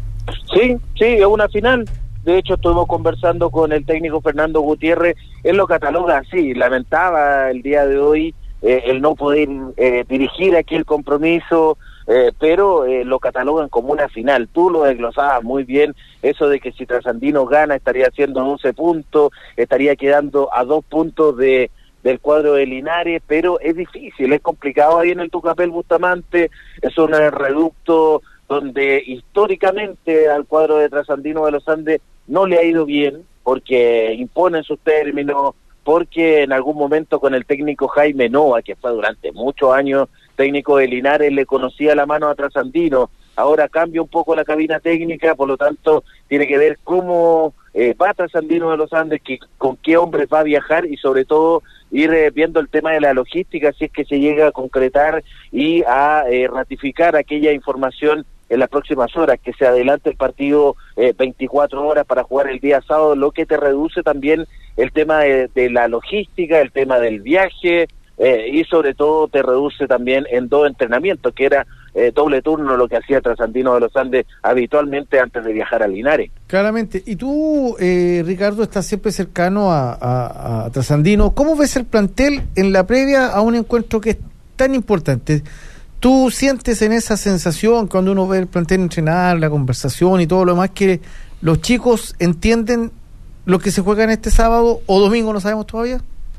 Sí, sí, es una final. De hecho, estuvimos conversando con el técnico Fernando Gutiérrez. Él lo cataloga así. Lamentaba el día de hoy eh, el no poder eh, dirigir aquí el compromiso, eh, pero eh, lo catalogan como una final. Tú lo desglosabas muy bien, eso de que si Trasandino gana estaría haciendo doce puntos, estaría quedando a dos puntos de del cuadro de Linares, pero es difícil, es complicado ahí en el Tucapel Bustamante, es un reducto donde históricamente al cuadro de Trasandino de los Andes no le ha ido bien, porque imponen sus términos, porque en algún momento con el técnico Jaime Noa, que fue durante muchos años técnico de Linares, le conocía la mano a Trasandino. Ahora cambia un poco la cabina técnica, por lo tanto tiene que ver cómo eh, va Trasandino de los Andes, que, con qué hombres va a viajar, y sobre todo ir eh, viendo el tema de la logística, si es que se llega a concretar y a eh, ratificar aquella información en las próximas horas, que se adelante el partido eh, veinticuatro horas para jugar el día sábado, lo que te reduce también el tema de, de la logística, el tema del viaje, eh, y sobre todo te reduce también en dos entrenamientos, que era eh, doble turno, lo que hacía Trasandino de los Andes habitualmente antes de viajar a Linares. Claramente. Y tú, eh, Ricardo, estás siempre cercano a, a, a Trasandino. ¿Cómo ves el plantel en la previa a un encuentro que es tan importante? ¿Tú sientes en esa sensación cuando uno ve el plantel entrenar, la conversación y todo lo demás, que los chicos entienden lo que se juega en este sábado o domingo, no sabemos todavía?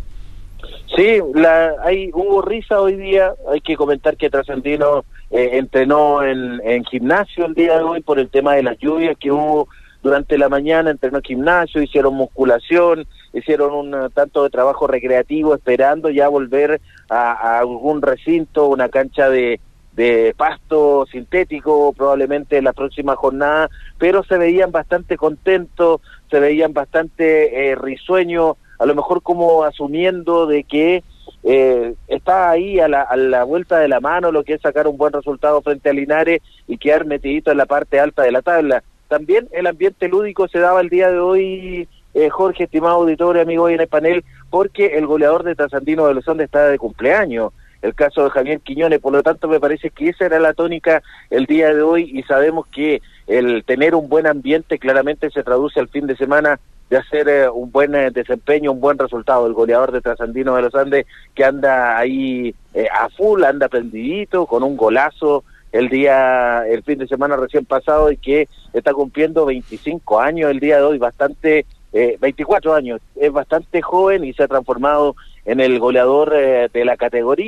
Sí, la, hay hubo risa hoy día. Hay que comentar que Trasandino eh, entrenó en, en gimnasio el día de hoy por el tema de las lluvias que hubo durante la mañana. Entrenó en gimnasio, hicieron musculación, hicieron un uh, tanto de trabajo recreativo, esperando ya volver a, a algún recinto, una cancha de, de pasto sintético, probablemente en la próxima jornada, pero se veían bastante contentos, se veían bastante eh, risueños, a lo mejor como asumiendo de que eh, está ahí a la, a la vuelta de la mano lo que es sacar un buen resultado frente a Linares y quedar metidito en la parte alta de la tabla. También el ambiente lúdico se daba el día de hoy, eh, Jorge, estimado auditorio, amigo hoy en el panel, porque el goleador de Trasandino de los Andes está de cumpleaños, el caso de Javier Quiñones, por lo tanto me parece que esa era la tónica el día de hoy, y sabemos que el tener un buen ambiente claramente se traduce al fin de semana de hacer eh, un buen eh, desempeño, un buen resultado. El goleador de Trasandino de los Andes, que anda ahí eh, a full, anda prendidito, con un golazo el día, el fin de semana recién pasado, y que está cumpliendo veinticinco años el día de hoy, bastante, eh, veinticuatro años, es bastante joven y se ha transformado en el goleador eh, de la categoría.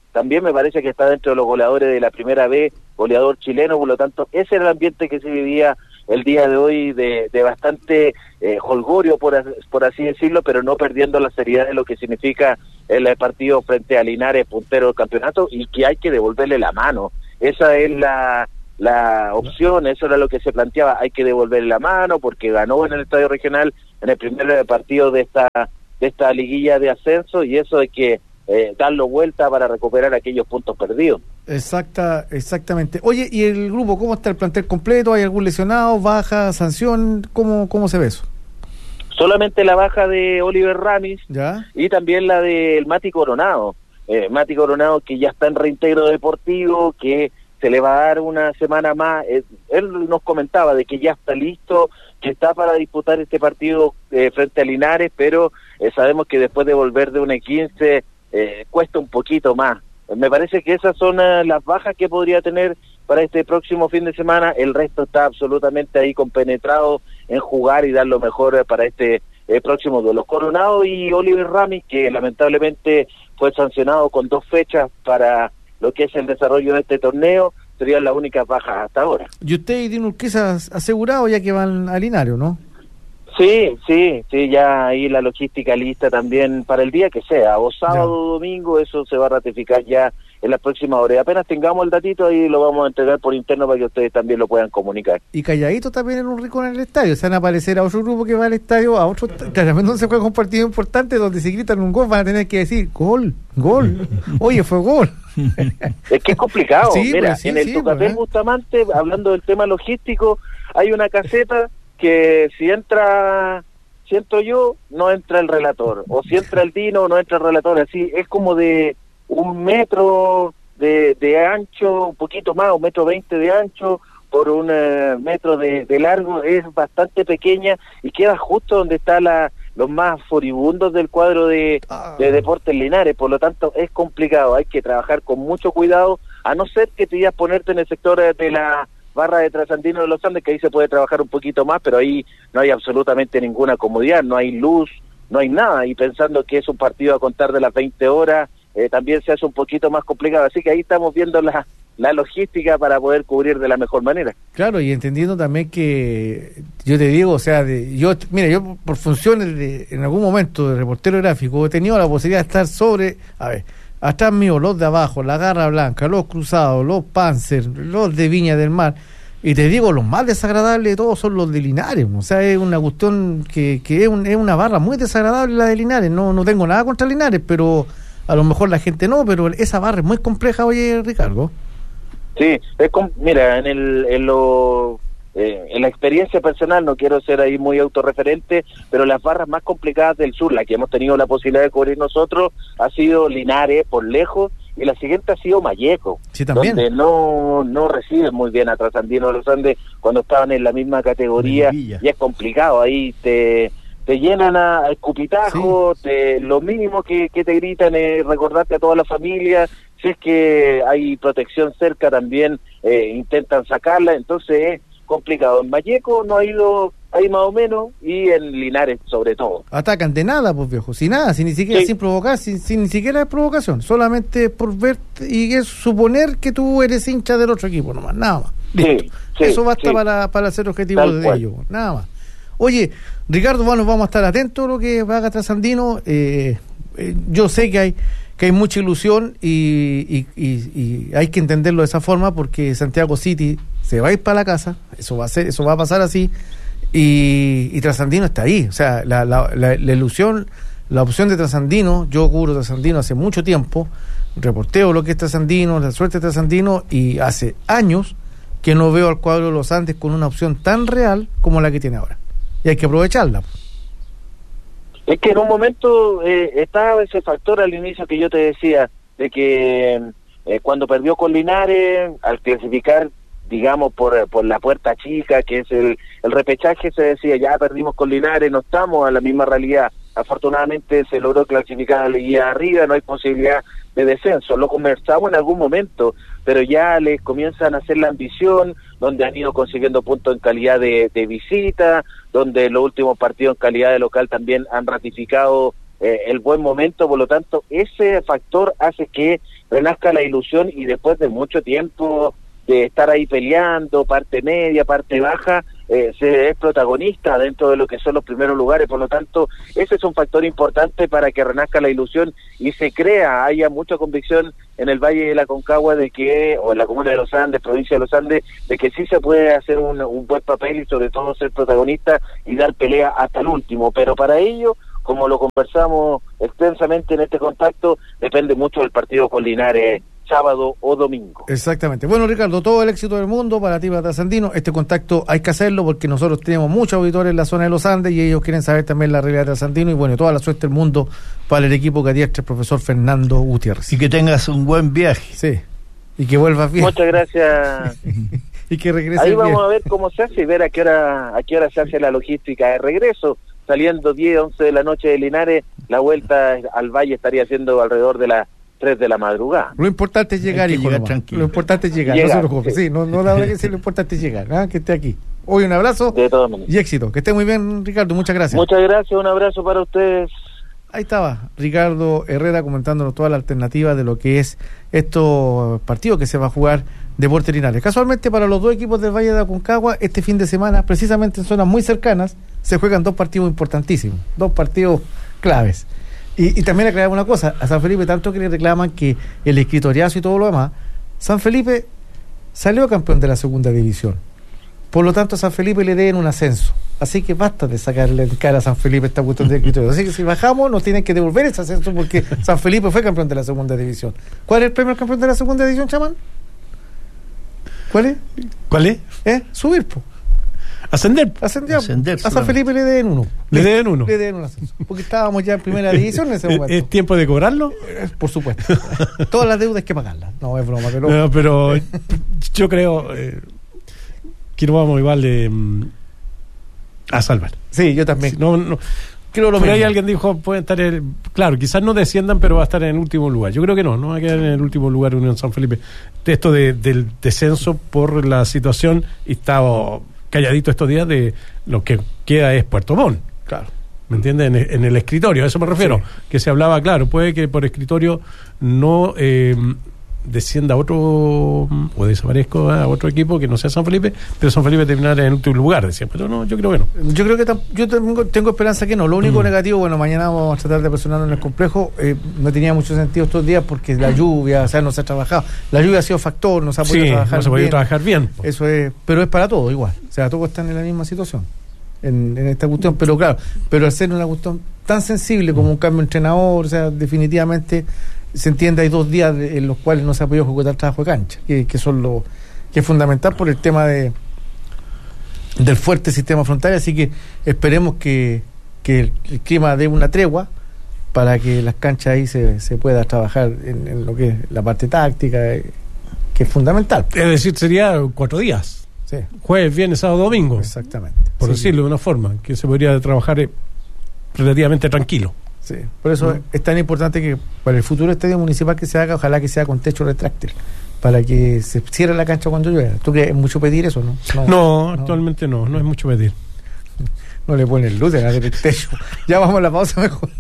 también me parece que está dentro de los goleadores de la primera B, goleador chileno, por lo tanto, ese era el ambiente que se vivía el día de hoy de, de bastante eh, holgorio, por, por así decirlo, pero no perdiendo la seriedad de lo que significa el partido frente a Linares, puntero del campeonato, y que hay que devolverle la mano. Esa es la, la opción, eso era lo que se planteaba, hay que devolverle la mano porque ganó en el Estadio Regional en el primer partido de esta, de esta liguilla de ascenso, y eso hay que eh, darlo vuelta para recuperar aquellos puntos perdidos. Exacta, exactamente. Oye, ¿y el grupo cómo está el plantel completo? ¿Hay algún lesionado, baja, sanción? ¿Cómo, cómo se ve eso? Solamente la baja de Oliver Ramis, ¿ya? Y también la del Mati Coronado. Eh, Mati Coronado, que ya está en reintegro deportivo, que se le va a dar una semana más. Eh, él nos comentaba de que ya está listo, que está para disputar este partido eh, frente a Linares, pero eh, sabemos que después de volver de una quince eh, cuesta un poquito más. Me parece que esas son uh, las bajas que podría tener para este próximo fin de semana. El resto está absolutamente ahí compenetrado en jugar y dar lo mejor uh, para este eh, próximo duelo. Coronado y Oliver Ramis, que lamentablemente fue sancionado con dos fechas para lo que es el desarrollo de este torneo, serían las únicas bajas hasta ahora. ¿Y usted y Dino Urquiza asegurado ya que van a Linares, no? Sí, sí, sí, ya ahí la logística lista también para el día que sea, o sábado o domingo, eso se va a ratificar ya en las próximas horas. Apenas tengamos el datito, ahí lo vamos a entregar por interno para que ustedes también lo puedan comunicar. Y calladito también en un rincón en el estadio, se van a aparecer a otro grupo que va al estadio, a otro, claramente no se juega un partido importante donde si gritan un gol van a tener que decir, gol, gol, oye, fue gol. Es que es complicado, sí, mira, pues, sí, en el sí, Tucapel pues, ¿eh? Bustamante, hablando del tema logístico, hay una caseta que si entra, siento yo, no entra el relator, o si entra el Dino, no entra el relator, así, es como de un metro de, de ancho, un poquito más, un metro veinte de ancho, por un uh, metro de, de largo, es bastante pequeña y queda justo donde está la los más furibundos del cuadro de, de Deportes Linares, por lo tanto es complicado, hay que trabajar con mucho cuidado, a no ser que te vayas a ponerte en el sector de la barra de Trasandino de los Andes, que ahí se puede trabajar un poquito más, pero ahí no hay absolutamente ninguna comodidad, no hay luz, no hay nada, y pensando que es un partido a contar de las veinte horas, eh, también se hace un poquito más complicado, así que ahí estamos viendo la, la logística para poder cubrir de la mejor manera. Claro, y entendiendo también que, yo te digo, o sea, de, yo, mira, yo por funciones de, en algún momento de reportero gráfico, he tenido la posibilidad de estar sobre, a ver, atrás mío, los de abajo, la Garra Blanca, los Cruzados, los Panzer, los de Viña del Mar, y te digo, los más desagradables de todos son los de Linares, o sea, es una cuestión que, que es, un, es una barra muy desagradable la de Linares, no, no tengo nada contra Linares, pero a lo mejor la gente no, pero esa barra es muy compleja, oye, Ricardo. Sí, es com- mira, en el en lo eh, en la experiencia personal, no quiero ser ahí muy autorreferente, pero las barras más complicadas del sur, la que hemos tenido la posibilidad de cubrir nosotros, ha sido Linares por lejos, y la siguiente ha sido Malleco, sí, también, donde no no reciben muy bien a Trasandino de los Andes cuando estaban en la misma categoría, y es complicado, ahí te te llenan a, a escupitajo, sí. te, lo mínimo que, que te gritan es recordarte a toda la familia, si es que hay protección cerca también eh, intentan sacarla, entonces es complicado. En Malleco no ha ido ahí más o menos, y en Linares sobre todo. Atacan de nada, pues viejo, sin nada, sin ni siquiera, sí. sin provocar, sin, sin ni siquiera provocación, solamente por verte, y es suponer que tú eres hincha del otro equipo nomás, nada más. Sí, sí, eso basta sí. para, para ser objetivo Tal de cual. ello, nada más. Oye, Ricardo, bueno, vamos a estar atentos a lo que haga Trasandino. Eh, eh, yo sé que hay que hay mucha ilusión y, y, y, y hay que entenderlo de esa forma, porque Santiago City se va a ir para la casa, eso va a ser, eso va a pasar así, y, y Trasandino está ahí. O sea, la, la, la, la ilusión, la opción de Trasandino, yo cubro Trasandino hace mucho tiempo, reporteo lo que es Trasandino, la suerte de Trasandino, y hace años que no veo al cuadro de los Andes con una opción tan real como la que tiene ahora. Y hay que aprovecharla. Es que en un momento eh, estaba ese factor al inicio que yo te decía, de que eh, cuando perdió con Linares, al clasificar, digamos, por, por la puerta chica, que es el, el repechaje, se decía, ya perdimos con Linares, no estamos a la misma realidad. Afortunadamente se logró clasificar a la guía arriba, no hay posibilidad de descenso. Lo conversamos en algún momento, pero ya les comienzan a hacer la ambición, donde han ido consiguiendo puntos en calidad de, de visita, donde los últimos partidos en calidad de local también han ratificado eh, el buen momento. Por lo tanto, ese factor hace que renazca la ilusión y después de mucho tiempo de estar ahí peleando, parte media, parte baja, eh, se es protagonista dentro de lo que son los primeros lugares. Por lo tanto, ese es un factor importante para que renazca la ilusión y se crea, haya mucha convicción en el Valle de la Concagua de que, o en la comuna de Los Andes, provincia de Los Andes, de que sí se puede hacer un, un buen papel y sobre todo ser protagonista y dar pelea hasta el último. Pero para ello, como lo conversamos extensamente en este contacto, depende mucho del partido con Linares, sábado o domingo. Exactamente. Bueno, Ricardo, todo el éxito del mundo para ti, para Trasandino. Este contacto hay que hacerlo porque nosotros tenemos muchos auditores en la zona de Los Andes y ellos quieren saber también la realidad de Trasandino. Y bueno, toda la suerte del mundo para el equipo que adiestra el profesor Fernando Gutiérrez. Y que tengas un buen viaje. Sí. Y que vuelvas bien. Muchas gracias. Y que regrese Ahí bien. vamos a ver cómo se hace y ver a qué hora, a qué hora se hace la logística de regreso. Saliendo diez, once de la noche de Linares, la vuelta al Valle estaría siendo alrededor de las tres de la madrugada. Lo importante es llegar, hijo, llegar tranquilo. Lo importante es llegar, Llegar, no se preocupe. Sí, sí. no, no la verdad que sí, lo importante es llegar, ¿ah? Que esté aquí. Hoy un abrazo De todas maneras. y éxito. Que esté muy bien, Ricardo, muchas gracias. Muchas gracias, un abrazo para ustedes. Ahí estaba Ricardo Herrera comentándonos toda la alternativa de lo que es estos partidos que se va a jugar Deportes Linares. Casualmente para los dos equipos del Valle de Aconcagua, este fin de semana, precisamente en zonas muy cercanas, se juegan dos partidos importantísimos, dos partidos claves. Y, y también aclarar una cosa, a San Felipe tanto que le reclaman que el escritoriazo y todo lo demás, San Felipe salió campeón de la segunda división. Por lo tanto, a San Felipe le deben un ascenso. Así que basta de sacarle en cara a San Felipe esta cuestión de escritorio. Así que si bajamos, nos tienen que devolver ese ascenso porque San Felipe fue campeón de la segunda división. ¿Cuál es el premio al campeón de la segunda división, chamán? ¿Cuál es? ¿Cuál es? ¿Eh? Subir, po. Ascender. Ascender. Ascender, a San Felipe le deben uno. Le deben uno. Le deben un ascenso. Porque estábamos ya en primera división en ese momento. ¿Es tiempo de cobrarlo? Eh, Por supuesto. Todas las deudas hay que pagarlas. No, es broma, pero... No, pero yo creo eh, que no vamos igual de, mm, a salvar. Sí, yo también. No, no. Creo lo Por ahí mismo. alguien dijo, pueden estar, el, claro, quizás no desciendan, pero va a estar en el último lugar. Yo creo que no, no va a quedar en el último lugar Unión San Felipe. Esto de, del descenso por la situación, y estaba calladito estos días, de lo que queda es Puerto Montt. Claro. ¿Me entiendes? En, en el escritorio, a eso me refiero. Sí. Que se hablaba, claro, puede que por escritorio no eh, descienda a otro, o desaparezca a otro equipo que no sea San Felipe, pero San Felipe terminará en el último lugar, decían. Pero no, yo creo que no. Yo creo que tam- yo tengo, tengo esperanza que no. Lo único mm. negativo, bueno, mañana vamos a tratar de personarnos en el complejo. Eh, no tenía mucho sentido estos días porque la lluvia, o sea, no se ha trabajado. La lluvia ha sido factor, no se ha podido sí, trabajar no se ha podido bien. trabajar bien. Eso es, pero es para todos igual. O sea, todos están en la misma situación en, en esta cuestión. Pero claro, pero al ser una cuestión tan sensible como un cambio de entrenador, o sea, definitivamente se entiende, hay dos días de, en los cuales no se ha podido ejecutar trabajo de cancha, que, que son lo que es fundamental por el tema de del fuerte sistema frontal, así que esperemos que, que el, el clima dé una tregua para que las canchas ahí se, se pueda trabajar en, en lo que es la parte táctica, eh, que es fundamental. Es decir, sería cuatro días. Sí. Jueves, viernes, sábado, domingo. Exactamente. Por sí, decirlo de una forma, que se podría trabajar eh, relativamente tranquilo. Sí, por eso mm. es tan importante que para el futuro estadio municipal que se haga, ojalá que sea con techo retráctil, para que se cierre la cancha cuando llueva. ¿Tú crees? ¿Es mucho pedir eso, no? No, no, no, actualmente no, no es mucho pedir. No le ponen luz en el techo. Ya vamos a la pausa mejor.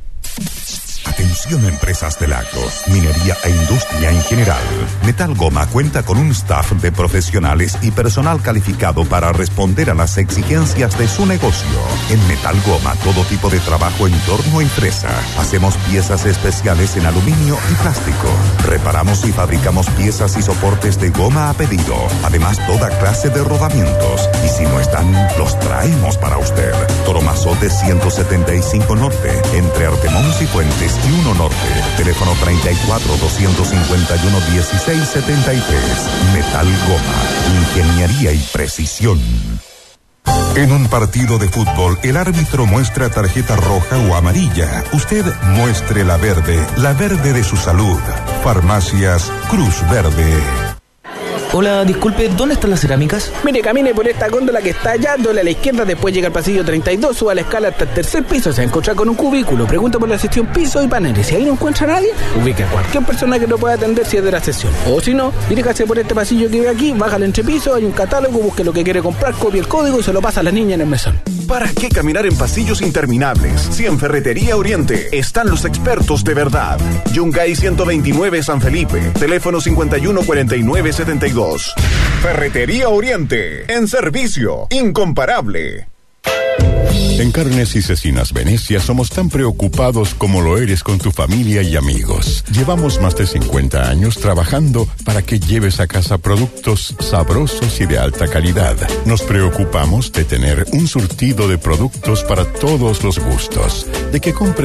Atención, empresas de lactos, minería e industria en general. Metal Goma cuenta con un staff de profesionales y personal calificado para responder a las exigencias de su negocio. En Metal Goma, todo tipo de trabajo en torno a empresa. Hacemos piezas especiales en aluminio y plástico. Reparamos y fabricamos piezas y soportes de goma a pedido. Además, toda clase de rodamientos. Y si no están, los traemos para usted. Toromazote ciento setenta y cinco Norte, entre Artemons y Fuentes y uno Norte. Teléfono treinta y cuatro, doscientos cincuenta y uno, dieciséis setenta y tres. Metal Goma, ingeniería y precisión. En un partido de fútbol, el árbitro muestra tarjeta roja o amarilla. Usted muestre la verde, la verde de su salud. Farmacias Cruz Verde. Hola, disculpe, ¿dónde están las cerámicas? Mire, camine por esta góndola que está allá, doble a la izquierda, después llega al pasillo treinta y dos, suba la escala hasta el tercer piso, se va a encontrar con un cubículo, pregunta por la sección piso y paneles. Si ahí no encuentra a nadie, ubique a cualquier persona que lo pueda atender si es de la sesión. O si no, diríjase por este pasillo que ve aquí, baja al entrepiso, hay un catálogo, busque lo que quiere comprar, copie el código y se lo pasa a la niña en el mesón. ¿Para qué caminar en pasillos interminables? Si en Ferretería Oriente están los expertos de verdad. Yungay ciento veintinueve San Felipe, teléfono cincuenta y uno cuarenta y nueve setenta y dos. Ferretería Oriente, en servicio, incomparable. En Carnes y Cecinas Venecia somos tan preocupados como lo eres con tu familia y amigos. Llevamos más de cincuenta años trabajando para que lleves a casa productos sabrosos y de alta calidad. Nos preocupamos de tener un surtido de productos para todos los gustos, de que compres